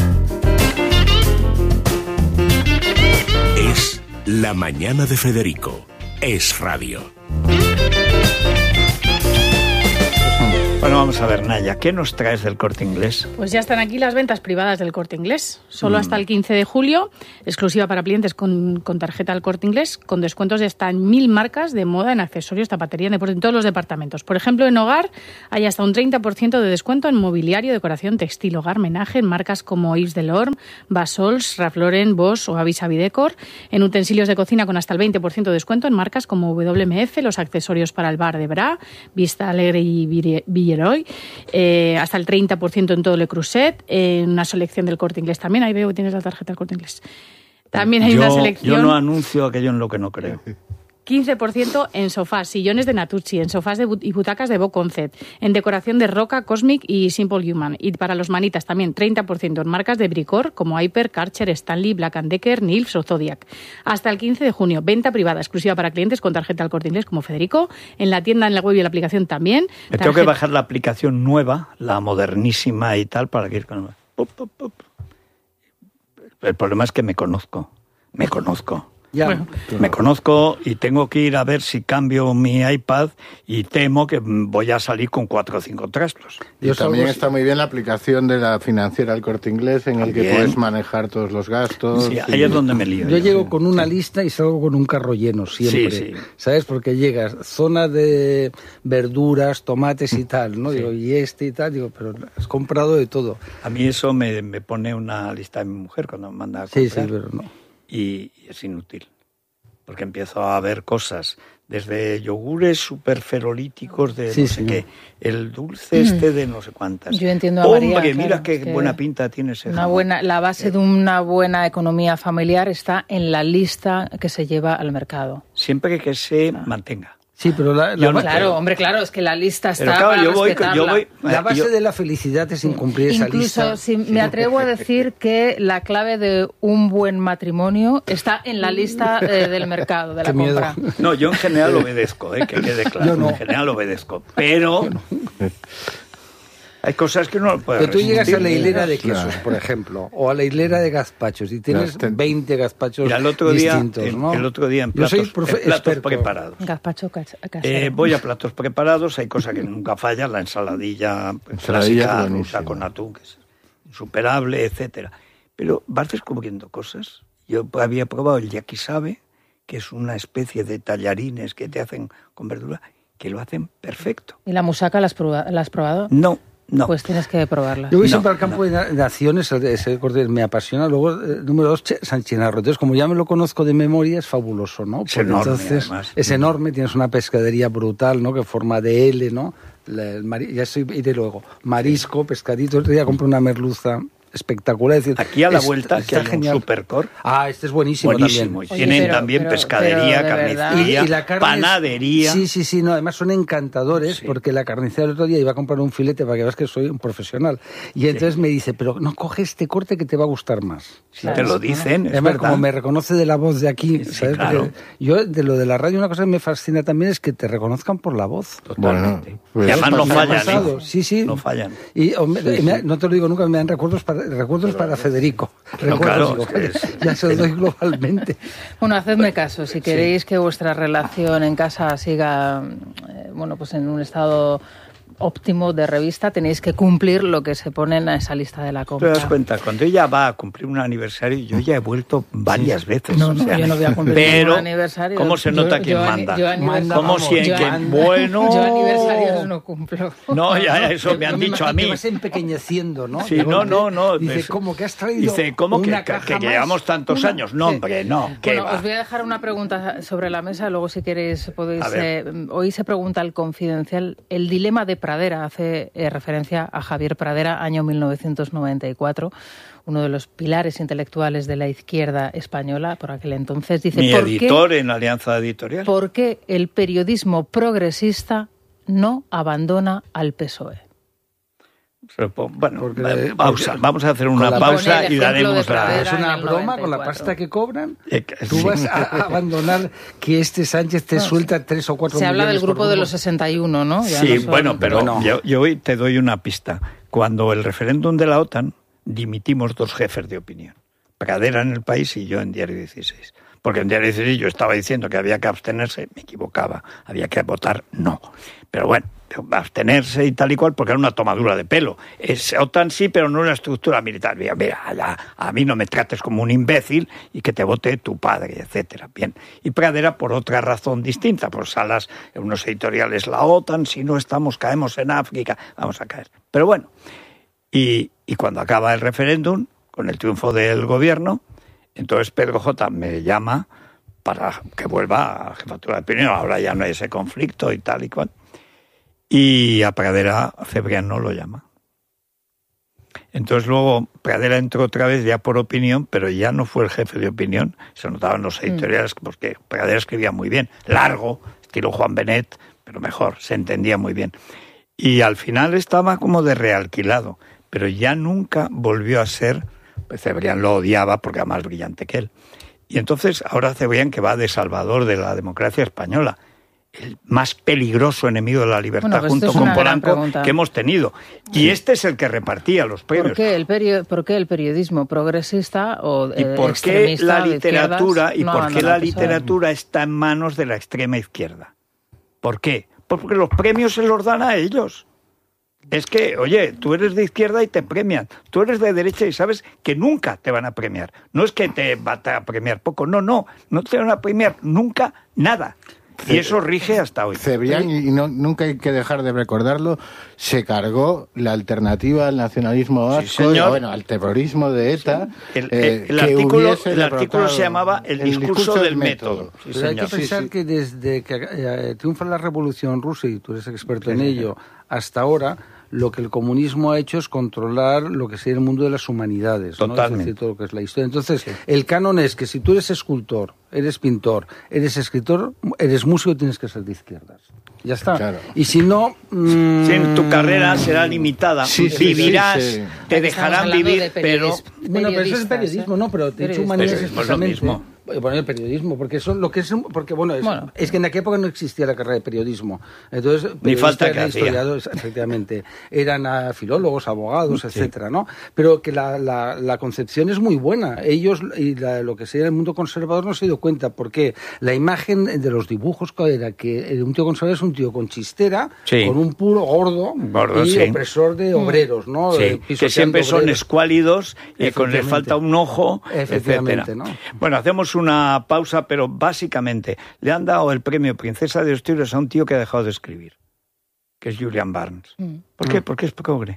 Es La Mañana de Federico. Es radio. Bueno, vamos a ver, Naya, ¿qué nos traes del Corte Inglés? Pues ya están aquí las ventas privadas del Corte Inglés. Solo mm. hasta el quince de julio, exclusiva para clientes con, con tarjeta del Corte Inglés, con descuentos de hasta mil marcas de moda en accesorios, zapatería, en deporte, en todos los departamentos. Por ejemplo, en hogar hay hasta un treinta por ciento de descuento en mobiliario, decoración, textil, hogar, menaje, en marcas como Yves Saint Laurent, Basols, Ralph Lauren, Bosch o Avis Avidecor. En utensilios de cocina con hasta el veinte por ciento de descuento en marcas como W M F, los accesorios para el bar de Bra, Vista Alegre y Villeroy. Eh, hasta el treinta por ciento en todo Le Creuset, en una selección del Corte Inglés también. Ahí veo que tienes la tarjeta del Corte Inglés. También hay yo, una selección. Yo no anuncio aquello en lo que no creo. quince por ciento en sofás, sillones de Natuzzi, en sofás de, y butacas de Bo Concept, en decoración de Roca, Cosmic y Simple Human. Y para los manitas también treinta por ciento en marcas de Bricor como Hyper, Karcher, Stanley, Black and Decker, Nilf o Zodiac. Hasta el quince de junio, venta privada exclusiva para clientes con tarjeta del Corte Inglés como Federico. En la tienda, en la web y en la aplicación también. Me tengo que bajar la aplicación nueva, la modernísima y tal, para que ir con... Pop, pop, pop. El problema es que me conozco, me conozco. Ya, bueno, me conozco y tengo que ir a ver si cambio mi iPad y temo que voy a salir con cuatro o cinco trastos. Y Yo también está muy bien la aplicación de la financiera El Corte Inglés en el que puedes manejar todos los gastos. Sí, ahí y... es donde me lío. Yo, yo llego con una lista y salgo con un carro lleno siempre. Sí, sí. ¿Sabes? Porque llegas, zona de verduras, tomates y tal, ¿no? Sí. Digo, y este y tal, digo, pero has comprado de todo. A mí eso me, me pone una lista de mi mujer cuando me manda a comprar. Sí, sí, pero no. Y es inútil, porque empiezo a ver cosas, desde yogures superferolíticos de sí, no sé sí. qué, el dulce este de no sé cuántas. Yo entiendo a Hombre, María, mira claro, qué que buena pinta tiene ese una jamón. buena, la base de una buena economía familiar está en la lista que se lleva al mercado. Siempre que se ah. mantenga. Sí, pero la, la no claro, creo. hombre, claro, es que la lista está pero claro, para yo voy, yo voy, La base yo, de la felicidad es incumplir esa incluso lista. Incluso si me atrevo a decir que la clave de un buen matrimonio está en la lista eh, del mercado, de la Qué compra. Miedo. No, yo en general obedezco, eh, que quede claro. Yo no. En general obedezco, pero... Hay cosas que no lo puedes Pero tú llegas a la hilera de claro. quesos, por ejemplo, o a la hilera de gazpachos y tienes Claro. veinte gazpachos Mira, el otro día, distintos, el, ¿no? el otro día en Yo platos, soy profe- en platos experto. preparados. Gazpacho cas- casero. Eh, voy a platos preparados, hay cosas que nunca fallan, la ensaladilla, Ensaladilla clásica, buenísima. rusa con atún, que es insuperable, etcétera. Pero vas descubriendo cosas. Yo había probado el yakisabe, que es una especie de tallarines que te hacen con verdura, que lo hacen perfecto. ¿Y la musaca la has, proba- la has probado? No. No. Pues tienes que probarla. Yo voy No, siempre al campo no. de naciones, ese corte me apasiona. Luego, eh, número dos, Che- San Chinarro. Entonces, como ya me lo conozco de memoria, es fabuloso, ¿no? Es enorme, entonces, además. es enorme, tienes una pescadería brutal, ¿no? Que forma de L, ¿no? La- el mari- ya soy, iré luego. Marisco, pescadito. El otro día compré una merluza espectacular. Es decir, Aquí a la es- vuelta, que hay genial. un Supercor. Ah, este es buenísimo, Buenísimo. también. Y tienen pero- también pero- pescadería, pero de verdad. carnicería, Y, y la carne es- panadería. Sí, sí, sí, no, además son encantadores Sí. porque la carnicera el otro día iba a comprar un filete para que veas que soy un profesional. Y entonces me dice, pero no coge este corte que te va a gustar más. Sí, te lo dicen, es Además, verdad. como me reconoce de la voz de aquí, Sí, ¿sabes? claro. Porque yo de lo de la radio una cosa que me fascina también es que te reconozcan por la voz. Totalmente. Bueno, y además no Me ha fallan, pasado, ¿eh? sí, sí. No fallan. Y o me- Sí, me- sí. no te lo digo nunca, me dan recuerdos para, recuerdos para Federico. Pero Recuerdos, claro, digo, es que es- ya se los doy globalmente. Bueno, hacedme caso. Si queréis que vuestra relación en casa siga, eh, bueno, pues en un estado óptimo de revista, tenéis que cumplir lo que se pone en esa lista de la Te compra. das cuenta, cuando ella va a cumplir un aniversario, yo ya he vuelto varias veces. No, o no, sea, yo no voy a cumplir pero, ningún aniversario. ¿cómo se Yo- nota yo quién ani- manda? yo aniversario- ¿Cómo vamos, si yo que an- bueno? Yo aniversarios no cumplo. No, ya eso me Yo han dicho imagino a mí. que vas empequeñeciendo, ¿no? Sí, De no, golpe. no, no. Dice, eso- ¿cómo que has traído Dice, ¿cómo que, una que, caja que más? llevamos tantos Una- años? No, Sí. hombre, no. ¿Qué Bueno, va? os voy a dejar una pregunta sobre la mesa, luego si queréis podéis... A ver. eh, hoy se pregunta el Confidencial el dilema de Pradera, hace eh, referencia a Javier Pradera, año mil novecientos noventa y cuatro, uno de los pilares intelectuales de la izquierda española por aquel entonces. Dice, Mi ¿por editor qué, en Alianza Editorial. ¿por qué el periodismo progresista no abandona al P S O E? Bueno, Porque- pausa. porque- Vamos a hacer una con la- pausa Pone el y ejemplo daremos de la... Pradera. Es una en el broma noventa y con la cuatro. pasta que cobran. Eh, que- Tú sí. vas a a abandonar que este Sánchez te No, suelta tres o cuatro Se habla del millones por grupo de rumbo. los sesenta y uno, ¿no? Ya Sí, no son- bueno, pero Bueno. yo, yo hoy te doy una pista. Cuando el referéndum de la OTAN, dimitimos dos jefes de opinión. Pradera en El País y yo en Diario dieciséis. Porque en Diario dieciséis yo estaba diciendo que había que abstenerse, me equivocaba, había que votar no. Pero bueno, abstenerse y tal y cual, porque era una tomadura de pelo. Es OTAN sí, pero no una estructura militar. Mira, mira, ya, a mí no me trates como un imbécil y que te vote tu padre, etcétera. Bien. Y Pradera por otra razón distinta, por salas en unos editoriales, la OTAN, si no estamos, caemos en África, vamos a caer. Pero bueno, y, y cuando acaba el referéndum, con el triunfo del gobierno, entonces Pedro J. me llama para que vuelva a la jefatura de opinión. Ahora ya no hay ese conflicto y tal y cual. Y a Pradera Cebrián no lo llama. Entonces luego Pradera entró otra vez ya por opinión, pero ya no fue el jefe de opinión. Se notaban los editoriales porque Pradera escribía muy bien, largo, estilo Juan Benet, pero mejor, se entendía muy bien. Y al final estaba como de realquilado, pero ya nunca volvió a ser... Cebrián lo odiaba porque era más brillante que él. Y entonces ahora Cebrián, que va de salvador de la democracia española, el más peligroso enemigo de la libertad, Bueno, pues junto esto es con una gran Polanco, pregunta. que hemos tenido. Y este es el que repartía los premios. ¿Por qué el, perio- por qué el periodismo progresista o ¿Y eh, por qué extremista la de literatura izquierdas y no por qué abandona la el P S O E? literatura está en manos de la extrema izquierda? ¿Por qué? Pues porque los premios se los dan a ellos. Es que, oye, tú eres de izquierda y te premian. Tú eres de derecha y sabes que nunca te van a premiar. No es que te van a premiar poco, no, no, no te van a premiar nunca nada. Y eso rige hasta hoy. Cebrián, y no, nunca hay que dejar de recordarlo, se cargó la alternativa al nacionalismo vasco, Sí, señor. y, bueno, al terrorismo de ETA. El, eh, el que artículo, hubiese el artículo se derrotado llamaba El, discurso, del método. Sí, Pero hay señor. que pensar Sí, sí. que desde que eh, triunfa la revolución rusa, y tú eres experto en Sí, sí, ello, hasta ahora, lo que el comunismo ha hecho es controlar lo que sería el mundo de las humanidades, ¿no? Totalmente. Es decir, todo lo que es la historia. Entonces, el canon es que si tú eres escultor, eres pintor, eres escritor, eres músico, tienes que ser de izquierdas. Ya está. Claro. Y si no... mmm, Sí, tu carrera será limitada. Sí, sí, Vivirás, sí, sí. te Aquí estamos dejarán hablando vivir, de pero... periodis- Bueno, pero eso es periodistas, periodismo, ¿eh? no, pero te he dicho Periodistas. humanidades Periodismo es lo expresamente. mismo. Bueno, el periodismo, porque eso lo que es, porque bueno es, Bueno. es que en aquella época no existía la carrera de periodismo. Entonces, Ni falta periodistas que eran hacía. historiadores, efectivamente, eran ah, filólogos, abogados, etcétera, ¿no? Pero que la, la, la concepción es muy buena. Ellos y la- lo que sería el mundo conservador no se dio cuenta, porque la imagen de los dibujos que era que un tío conservador es un tío con chistera, Sí. con un puro gordo, Gordo, y sí. opresor de obreros, ¿no? Sí, Eh, que pisoteando siempre son obreros. escuálidos, y con les Efectivamente. falta un ojo, Efectivamente, etcétera. ¿no? Bueno, hacemos una pausa, pero básicamente le han dado el premio Princesa de Asturias a un tío que ha dejado de escribir, que es Julian Barnes. Mm. ¿Por qué? Porque es progre.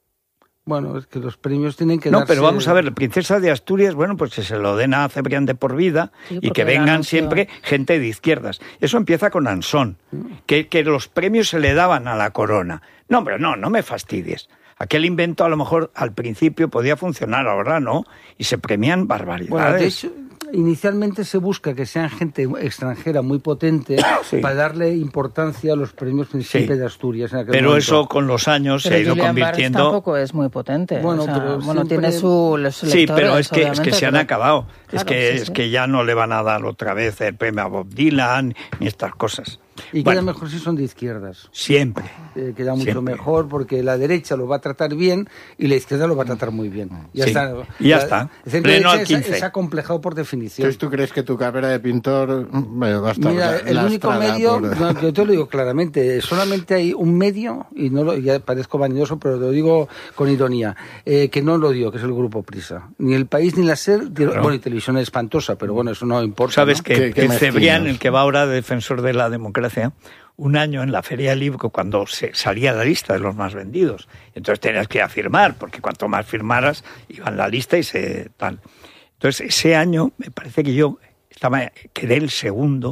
Bueno, es que los premios tienen que No, darse... pero vamos a ver, la Princesa de Asturias, bueno, pues que se lo den a Cebrián de por vida Sí, y porque que el vengan anuncio- siempre gente de izquierdas. Eso empieza con Ansón, que, que los premios se le daban a la corona. No, hombre, no, no me fastidies. Aquel invento a lo mejor al principio podía funcionar, ahora no, y se premian barbaridades. Bueno, de hecho, inicialmente se busca que sean gente extranjera muy potente Sí. para darle importancia a los premios Príncipe Sí. de Asturias. En aquel Pero momento. eso con los años se ha Pero ido Julian Barnes convirtiendo... tampoco es muy potente. Bueno, o sea, pero bueno siempre- tiene su, los Sí, lectores, pero es que, es que obviamente, se han pero- acabado. es Claro, que sí, es sí. que ya no le van a dar otra vez el premio a Bob Dylan ni estas cosas. Y Bueno, queda mejor si son de izquierdas. siempre. Eh, queda mucho Siempre. mejor porque la derecha lo va a tratar bien y la izquierda lo va a tratar muy bien. Ya Sí. está. Y ya La- está. el centro Pleno al derecha es- quince. es acomplejado por definición. Entonces, ¿tú crees que tu carrera de pintor mm, bueno, va a estar Mira, la- el único lastrada medio, por- no, yo te lo digo claramente, solamente hay un medio, y no lo, ya parezco vanidoso, pero lo digo con ironía, eh, que no lo dio, que es el Grupo Prisa. Ni El País ni la SER, Claro. bueno, y Televisión es espantosa, pero bueno, eso no importa. Sabes ¿no? que, Qué- qué que Cebrián, mezquinos. el que va ahora de defensor de la democracia, un año en la Feria del Libro, cuando se salía la lista de los más vendidos, entonces tenías que ir a firmar, porque cuanto más firmaras, iba en la lista y se tal. Entonces, ese año, me parece que yo estaba, quedé el segundo,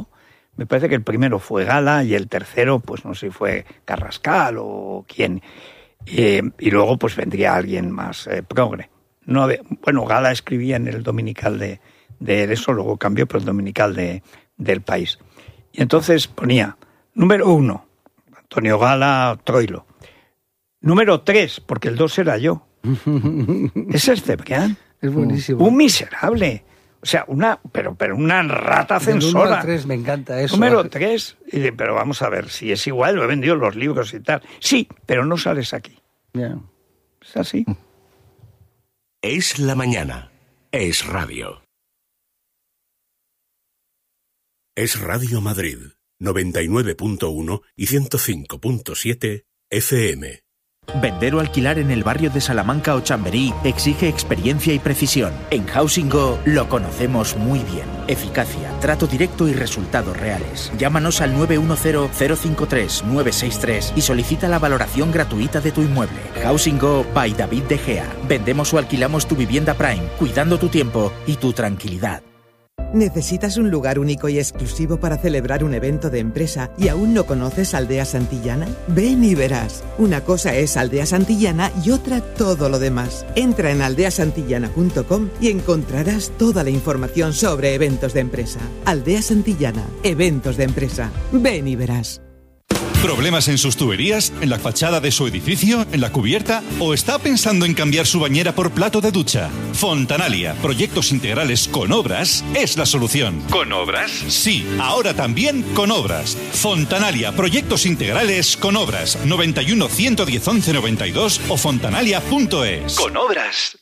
Me parece que el primero fue Gala y el tercero, pues no sé si fue Carrascal o quién. Eh, y luego pues vendría alguien más eh, progre. No, bueno, Gala escribía en el Dominical de, de eso, luego cambió por el Dominical de, del País. Y entonces ponía, número uno, Antonio Gala, Troilo. Número tres, porque el dos era yo. Es este, Cebrián. Es buenísimo. Un miserable. O sea, una, pero, pero una rata censora. Del uno al tres, me encanta eso. Número tres, y, pero vamos a ver, si es igual, lo he vendido los libros y tal. Sí, pero no sales aquí. Yeah. Es así. Es la mañana. Es radio. Es Radio Madrid, noventa y nueve punto uno y ciento cinco punto siete F M. Vender o alquilar en el barrio de Salamanca o Chamberí exige experiencia y precisión. En Housing Go lo conocemos muy bien. Eficacia, trato directo y resultados reales. Llámanos al nueve uno cero, cero cinco tres, nueve seis tres y solicita la valoración gratuita de tu inmueble. Housing Go by David De Gea. Vendemos o alquilamos tu vivienda Prime, cuidando tu tiempo y tu tranquilidad. ¿Necesitas un lugar único y exclusivo para celebrar un evento de empresa y aún no conoces Aldea Santillana? Ven y verás. Una cosa es Aldea Santillana y otra todo lo demás. Entra en aldea santillana punto com y encontrarás toda la información sobre eventos de empresa. Aldea Santillana, eventos de empresa. Ven y verás. ¿Problemas en sus tuberías? ¿En la fachada de su edificio? ¿En la cubierta? ¿O está pensando en cambiar su bañera por plato de ducha? Fontanalia, proyectos integrales con obras, es la solución. ¿Con obras? Sí, ahora también con obras. Fontanalia, proyectos integrales con obras. noventa y uno, ciento diez, once noventa y dos o fontanalia punto es. Con obras.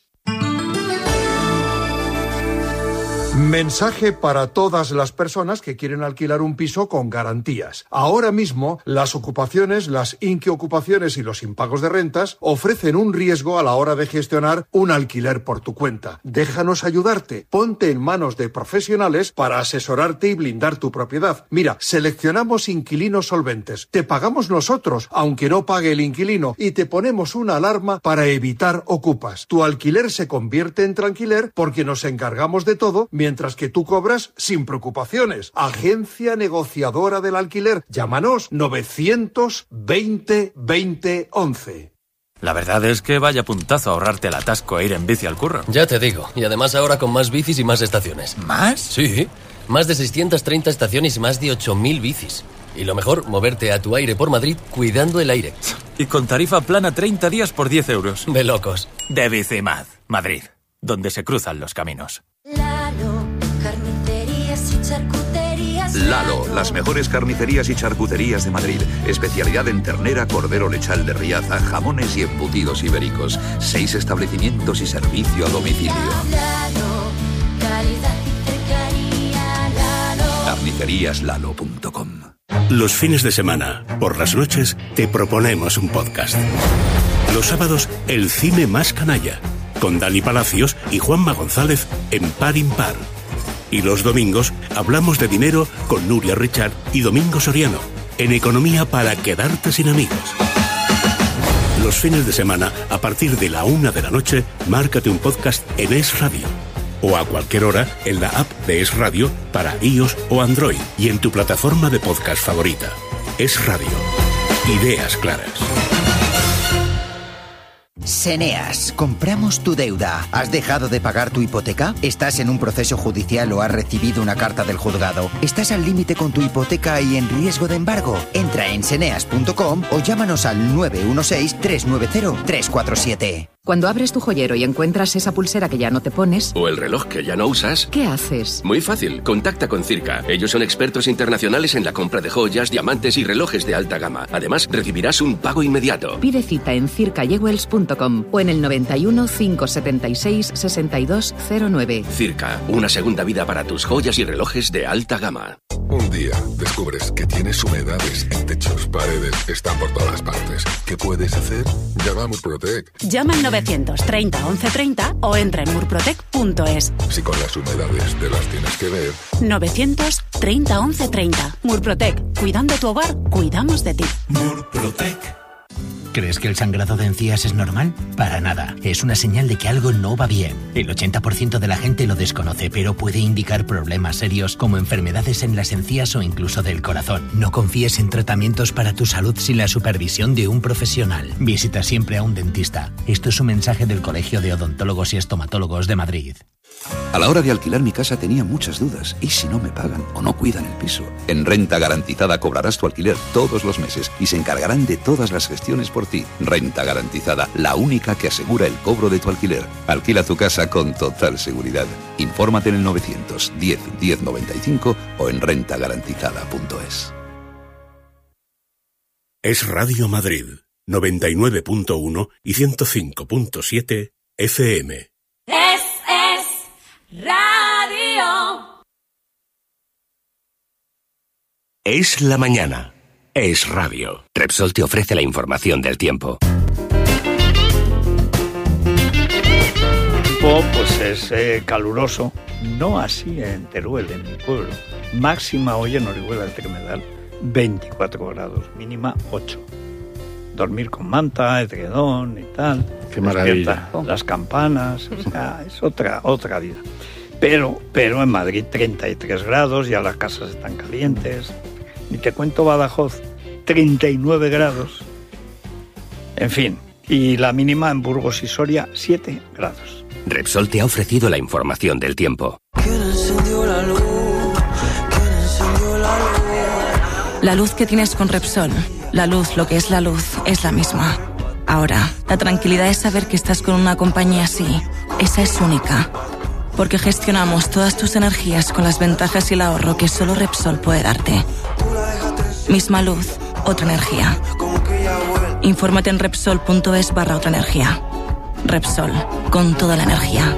Mensaje para todas las personas que quieren alquilar un piso con garantías. Ahora mismo, las ocupaciones, las inquiocupaciones y los impagos de rentas ofrecen un riesgo a la hora de gestionar un alquiler por tu cuenta. Déjanos ayudarte. Ponte en manos de profesionales para asesorarte y blindar tu propiedad. Mira, seleccionamos inquilinos solventes. Te pagamos nosotros, aunque no pague el inquilino, y te ponemos una alarma para evitar ocupas. Tu alquiler se convierte en tranquiler porque nos encargamos de todo, mientras que tú cobras sin preocupaciones. Agencia negociadora del alquiler. Llámanos novecientos veinte veinte once. La verdad es que vaya puntazo ahorrarte el atasco a ir en bici al curro. Ya te digo, y además ahora con más bicis y más estaciones. ¿Más? Sí, más de seiscientas treinta estaciones y más de ocho mil bicis. Y lo mejor, moverte a tu aire por Madrid cuidando el aire. Y con tarifa plana treinta días por diez euros. De locos. De Bicimad, Madrid, donde se cruzan los caminos. Lalo, las mejores carnicerías y charcuterías de Madrid. Especialidad en ternera, cordero lechal de Riaza, jamones y embutidos ibéricos. Seis establecimientos y servicio a domicilio. carnicerías lalo punto com. Los fines de semana, por las noches, te proponemos un podcast. Los sábados, el cine más canalla, con Dani Palacios y Juanma González en Par Impar. Y los domingos hablamos de dinero con Nuria Richard y Domingo Soriano, en Economía para quedarte sin amigos. Los fines de semana, a partir de la una de la noche, márcate un podcast en Es Radio. O a cualquier hora en la app de Es Radio para iOS o Android y en tu plataforma de podcast favorita. Es Radio. Ideas claras. Seneas, compramos tu deuda. ¿Has dejado de pagar tu hipoteca? ¿Estás en un proceso judicial o has recibido una carta del juzgado? ¿Estás al límite con tu hipoteca y en riesgo de embargo? Entra en seneas punto com o llámanos al nueve uno seis, tres nueve cero, tres cuatro siete. Cuando abres tu joyero y encuentras esa pulsera que ya no te pones... O el reloj que ya no usas... ¿Qué haces? Muy fácil, contacta con Circa. Ellos son expertos internacionales en la compra de joyas, diamantes y relojes de alta gama. Además, recibirás un pago inmediato. Pide cita en circa jewels punto com o en el noventa y uno, cinco setenta y seis, sesenta y dos cero nueve. Circa, una segunda vida para tus joyas y relojes de alta gama. Un día descubres que tienes humedades en techos, paredes, están por todas partes. ¿Qué puedes hacer? Llama a Murprotec. Llama al novecientos treinta, once treinta o entra en murprotec punto es. Si con las humedades te las tienes que ver. novecientos treinta, once treinta. Murprotec. Cuidando tu hogar, cuidamos de ti. Murprotec. ¿Crees que el sangrado de encías es normal? Para nada. Es una señal de que algo no va bien. El ochenta por ciento de la gente lo desconoce, pero puede indicar problemas serios como enfermedades en las encías o incluso del corazón. No confíes en tratamientos para tu salud sin la supervisión de un profesional. Visita siempre a un dentista. Esto es un mensaje del Colegio de Odontólogos y Estomatólogos de Madrid. A la hora de alquilar mi casa tenía muchas dudas. ¿Y si no me pagan o no cuidan el piso? En Renta Garantizada cobrarás tu alquiler todos los meses y se encargarán de todas las gestiones por ti. Renta Garantizada, la única que asegura el cobro de tu alquiler. Alquila tu casa con total seguridad. Infórmate en el novecientos diez diez noventa y cinco o en renta garantizada punto es. Es Radio Madrid, noventa y nueve punto uno y ciento cinco punto siete F M. Es, es radio. Es la mañana. Es radio. Repsol te ofrece la información del tiempo. El tiempo pues es eh, caluroso, no así en Teruel, en mi pueblo. Máxima hoy en Orihuela del Tremedal, veinticuatro grados, mínima ocho. Dormir con manta, edredón y tal. Qué maravilla. Las campanas, o sea, es otra, otra vida. Pero, pero en Madrid treinta y tres grados, ya las casas están calientes. Ni te cuento Badajoz, treinta y nueve grados. En fin, y la mínima en Burgos y Soria, siete grados. Repsol te ha ofrecido la información del tiempo. ¿Quién encendió la luz? ¿Quién encendió la luz? La luz que tienes con Repsol, la luz, lo que es la luz, es la misma. Ahora, la tranquilidad es saber que estás con una compañía así. Esa es única. Porque gestionamos todas tus energías con las ventajas y el ahorro que solo Repsol puede darte. Misma luz, otra energía. Infórmate en Repsol punto es barra otra energía. Repsol, con toda la energía.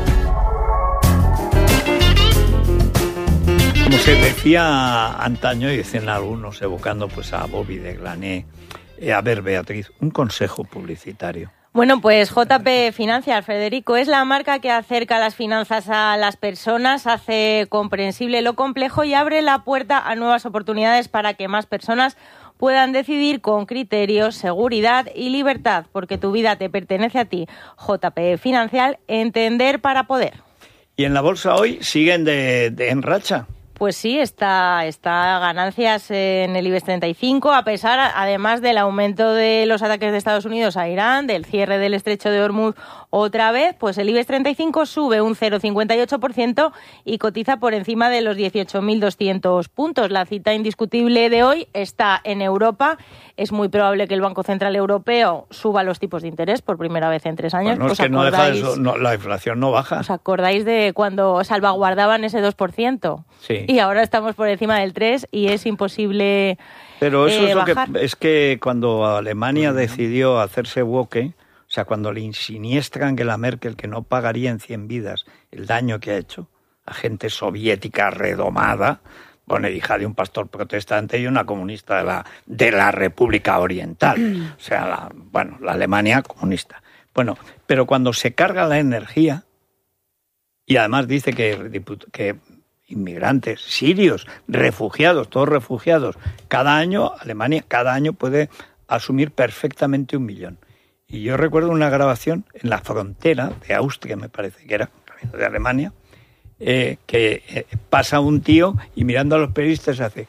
Como se decía antaño, y dicen algunos evocando pues a Bobby de Glané, eh, a ver, Beatriz, un consejo publicitario. Bueno, pues J P Financial, Federico, es la marca que acerca las finanzas a las personas, hace comprensible lo complejo y abre la puerta a nuevas oportunidades para que más personas puedan decidir con criterio, seguridad y libertad, porque tu vida te pertenece a ti. J P Financial, entender para poder. Y en la bolsa hoy siguen de, de en racha. Pues sí, está, está ganancias en el IBEX treinta y cinco, a pesar, además del aumento de los ataques de Estados Unidos a Irán, del cierre del estrecho de Hormuz otra vez, pues el IBEX treinta y cinco sube un cero coma cincuenta y ocho por ciento y cotiza por encima de los dieciocho mil doscientos puntos. La cita indiscutible de hoy está en Europa. Es muy probable que el Banco Central Europeo suba los tipos de interés por primera vez en tres años. Bueno, es que no deja eso, no, la inflación no baja. ¿Os acordáis de cuando salvaguardaban ese dos por ciento? Sí. Y ahora estamos por encima del tres y es imposible Pero eso eh, es lo bajar. que es que cuando Alemania decidió hacerse woke, o sea, cuando le siniestra a Angela Merkel que no pagaría en cien vidas el daño que ha hecho a gente soviética redomada, bueno, hija de un pastor protestante y una comunista de la de la República Oriental, o sea, la, bueno, la Alemania comunista. Bueno, pero cuando se carga la energía y además dice que que inmigrantes sirios, refugiados, todos refugiados, cada año, Alemania cada año puede asumir perfectamente un millón. Y yo recuerdo una grabación en la frontera de Austria, me parece que era, de Alemania, eh, que eh, pasa un tío y mirando a los periodistas hace...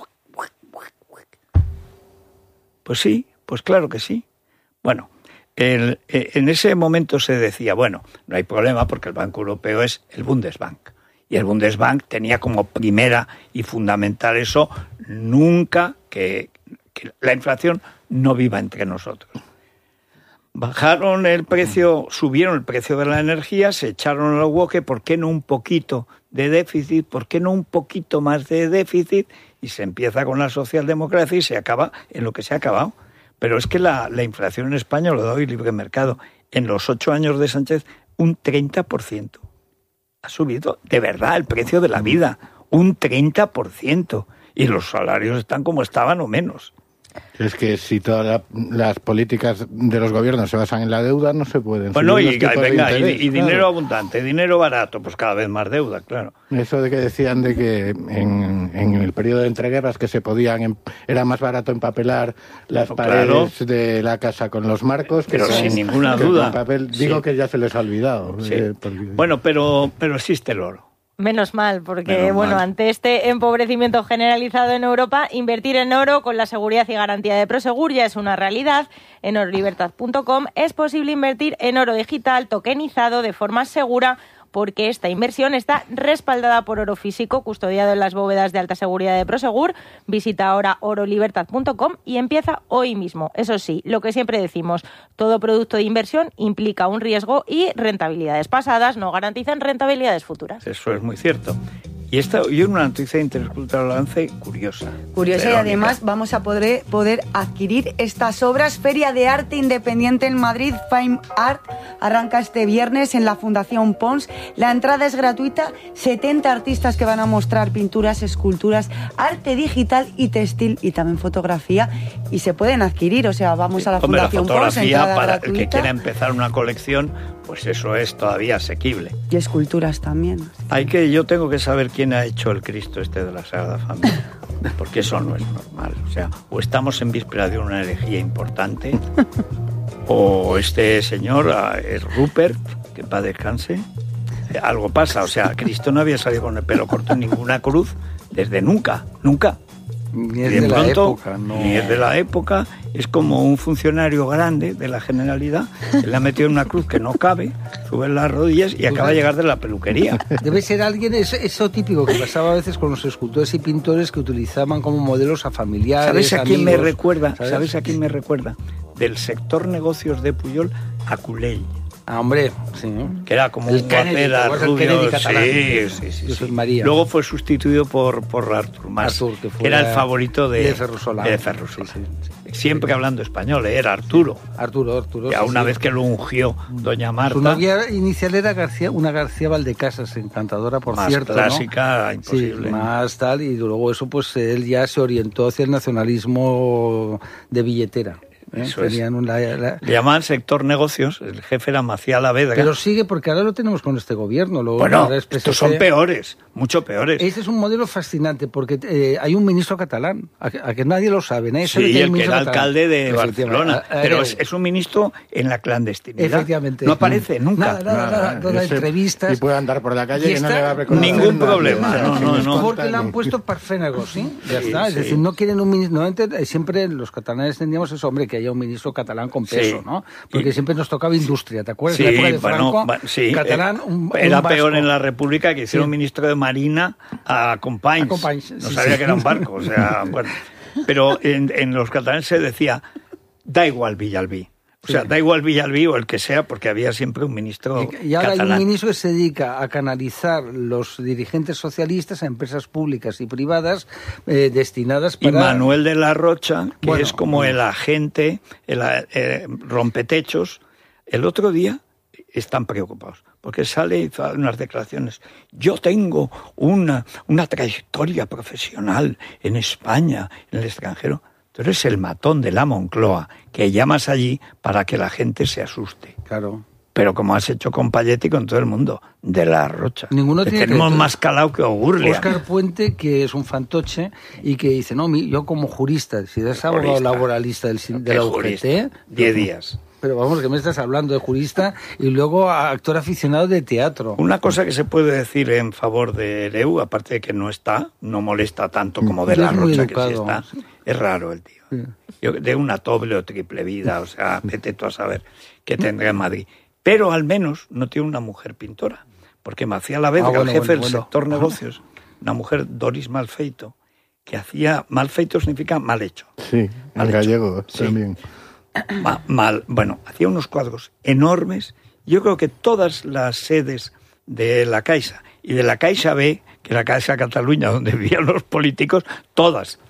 Pues sí, pues claro que sí. Bueno, el, eh, en ese momento se decía, bueno, no hay problema porque el Banco Europeo es el Bundesbank. Y el Bundesbank tenía como primera y fundamental eso, nunca que, que la inflación no viva entre nosotros. Bajaron el precio, subieron el precio de la energía, se echaron al woke, ¿por qué no un poquito de déficit? ¿Por qué no un poquito más de déficit? Y se empieza con la socialdemocracia y se acaba en lo que se ha acabado. Pero es que la, la inflación en España, lo da hoy Libre Mercado, en los ocho años de Sánchez, un treinta por ciento. Ha subido de verdad el precio de la vida, un treinta por ciento. Y los salarios están como estaban o menos. Es que si todas la, las políticas de los gobiernos se basan en la deuda, no se pueden. Bueno, y, venga, interés, y, y dinero claro. abundante, dinero barato, pues cada vez más deuda, claro. Eso de que decían de que en, en el periodo de entreguerras que se podían, era más barato empapelar las no, paredes claro. de la casa con los marcos. Pero que sin con, ninguna que duda. Papel. Digo sí. que ya se les ha olvidado. Sí. Eh, porque... Bueno, pero, pero existe el oro. Menos mal, porque Menos bueno, mal. ante este empobrecimiento generalizado en Europa, invertir en oro con la seguridad y garantía de Prosegur ya es una realidad. En oro libertad punto com es posible invertir en oro digital tokenizado de forma segura, porque esta inversión está respaldada por oro físico custodiado en las bóvedas de alta seguridad de Prosegur. Visita ahora oro libertad punto com y empieza hoy mismo. Eso sí, lo que siempre decimos, todo producto de inversión implica un riesgo y rentabilidades pasadas no garantizan rentabilidades futuras. Eso es muy cierto. Y esta y una noticia de interés cultural avance curiosa. Curiosa, y además vamos a poder, poder adquirir estas obras. Feria de Arte Independiente en Madrid, Fine Art, arranca este viernes en la Fundación Pons. La entrada es gratuita, setenta artistas que van a mostrar pinturas, esculturas, arte digital y textil y también fotografía, y se pueden adquirir, o sea, vamos sí. a la Hombre, Fundación la Pons, entrada para gratuita. El que quiera empezar una colección, pues eso es todavía asequible. Y esculturas también. Hay que, yo tengo que saber quién ha hecho el Cristo este de la Sagrada Familia, porque eso no es normal. O sea, o estamos en víspera de una herejía importante, o este señor es Rupert, que para descanse, algo pasa. O sea, Cristo no había salido con el pelo corto en ninguna cruz desde nunca, nunca. Ni es de, de pronto, la época, no. Ni es de la época, es como un funcionario grande de la Generalidad que le ha metido en una cruz que no cabe, sube las rodillas y acaba de llegar de la peluquería. Debe ser alguien, eso, eso típico que pasaba a veces con los escultores y pintores que utilizaban como modelos a familiares, ¿Sabes a quién amigos, me recuerda? ¿sabes? ¿Sabes a quién me recuerda? Del sector negocios de Pujol a Culell. Ah, hombre, sí. Que era como el un Kennedy, guapera rubio. catalán. Sí, sí, sí, sí. María. Luego fue sustituido por, por Artur Mas, Artur, que, fue que era el favorito de, de Ferrusola. De Ferrusola. Sí, sí, sí. Siempre hablando español, ¿eh? Era Arturo. Arturo, Arturo. Ya sí, una sí. vez que lo ungió doña Marta. Su novia inicial era García, una García Valdecasas, encantadora, por más cierto. Clásica, ¿no? imposible. Sí, más tal, y luego eso, pues él ya se orientó hacia el nacionalismo de billetera. ¿Eh? Eso es. Una, la... Le llamaban sector negocios, el jefe era Maciá Lavedra. Pero sigue, porque ahora lo tenemos con este gobierno. Lo, bueno, estos son peores, mucho peores. Este es un modelo fascinante, porque eh, hay un ministro catalán, a que, a que nadie lo sabe. Nadie sí, sabe que el que era catalán. alcalde de Barcelona, a, a, pero a, es, es un ministro en la clandestinidad. Efectivamente. No aparece nunca. Nada, nada, nada, nada, nada entrevistas. Y puede andar por la calle y, y no le va a reconocer ningún problema. Nada, no, no, no. Porque le han puesto parfénagos, ¿sí? Ya sí, está. Sí. Es decir, no quieren un ministro. No, siempre los catalanes tendríamos eso, hombre, que haya un ministro catalán con peso, sí. ¿no? Porque y, siempre nos tocaba industria, ¿te acuerdas? Sí, de la época de Franco, bueno, sí, catalán, un, era un vasco. peor en la República que hicieron sí. ministro de Marina a Companys. A Companys no sí, sabía sí. que era un barco, o sea, bueno. Pero en, en los catalanes se decía, da igual Villalbí. O sea, sí. da igual Villalbí o el que sea, porque había siempre un ministro Y, y ahora catalán. hay un ministro que se dedica a canalizar los dirigentes socialistas a empresas públicas y privadas eh, destinadas para... Y Manuel de la Rocha, que bueno, es como el agente, el eh, rompetechos, el otro día están preocupados, porque sale y hizo unas declaraciones. Yo tengo una, una trayectoria profesional en España, en el extranjero. Tú eres el matón de la Moncloa, que llamas allí para que la gente se asuste. Claro. Pero como has hecho con Payet y con todo el mundo, de la Rocha. Ninguno que tiene tenemos que... más calado que Ogurlia. Óscar Puente, que es un fantoche, y que dice, no, yo como jurista, si eres abogado laboralista del, de la U G T... Diez días. Pero vamos, que me estás hablando de jurista y luego actor aficionado de teatro. Una cosa que se puede decir en favor de Leu, aparte de que no está, no molesta tanto como de la Rocha, que sí está, es raro el tío. Sí. Yo, de una doble o triple vida, o sea, vete tú a saber qué tendrá en Madrid. Pero al menos no tiene una mujer pintora, porque Maciá Lavedra, ah, bueno, el jefe bueno, del bueno. sector negocios, una mujer, Doris Malfeito, que hacía, Malfeito significa mal hecho. Sí, en gallego sí. también. Ma, mal, bueno, hacía unos cuadros enormes. Yo creo que todas las sedes de la Caixa y de la Caixa B, que es la Caixa Cataluña, donde vivían los políticos, todas,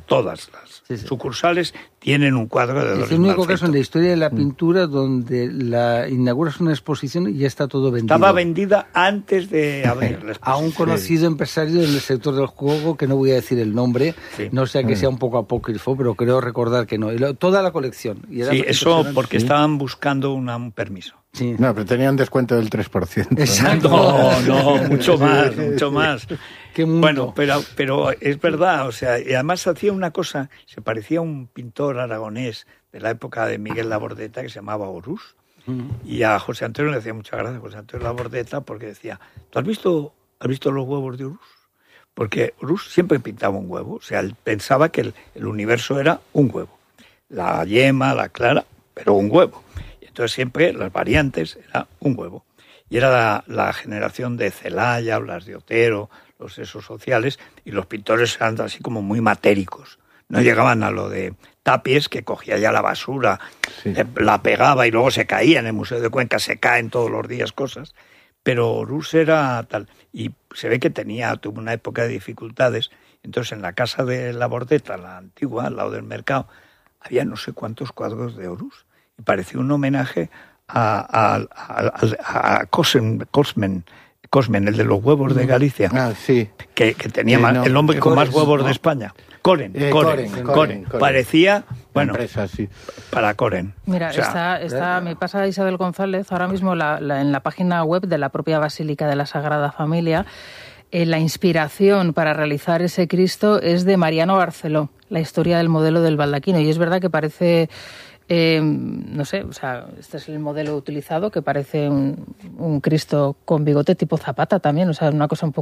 todas las sí, sí. sucursales tienen un cuadro de Doris Es el único Malfeito. caso en la historia de la pintura donde la inauguras una exposición y ya está todo vendido. Estaba vendida antes de abrir la exposición. A un conocido empresario del sector del juego, que no voy a decir el nombre, sí. no sé que sea un poco apócrifo, pero creo recordar que no. Y lo, toda la colección. Y era sí, eso porque sí. estaban buscando una, un permiso. Sí. No, pero tenían un descuento del tres por ciento. Exacto. No, no, mucho más, mucho más. Qué mundo. Bueno, pero, pero es verdad, o sea, y además hacía una cosa, se parecía a un pintor aragonés de la época de Miguel Labordeta que se llamaba Orús. Uh-huh. Y a José Antonio le hacía mucha gracia a José Antonio Labordeta porque decía, ¿tú has visto, has visto los huevos de Orús? Porque Orús siempre pintaba un huevo, o sea, él pensaba que el, el universo era un huevo. La yema, la clara, pero un huevo. Entonces siempre las variantes era un huevo. Y era la, la generación de Celaya, Blas de Otero, los esos sociales, y los pintores eran así como muy matéricos. No llegaban a lo de Tapies, que cogía ya la basura, sí. la pegaba y luego se caía. En el Museo de Cuenca se caen todos los días cosas. Pero Orús era tal. Y se ve que tenía, tuvo una época de dificultades. Entonces en la casa de Labordeta, la antigua, al lado del mercado, había no sé cuántos cuadros de Orús. Y parecía un homenaje a, a, a, a Cosmen, Cosmen, Cosmen, el de los huevos de Galicia, ah, sí. que, que tenía eh, más, no, el hombre con Cores, más huevos no. de España. Coren, eh, Coren, Coren, Coren, Coren, Coren. Parecía, bueno, empresa, sí. para Coren. Mira, o sea, está, está, me pasa Isabel González ahora mismo la, la, en la página web de la propia Basílica de la Sagrada Familia. Eh, la inspiración para realizar ese Cristo es de Mariano Barceló, la historia del modelo del baldaquino. Y es verdad que parece... Eh, no sé, o sea, este es el modelo utilizado, que parece un, un Cristo con bigote tipo Zapata también, o sea, una cosa un poco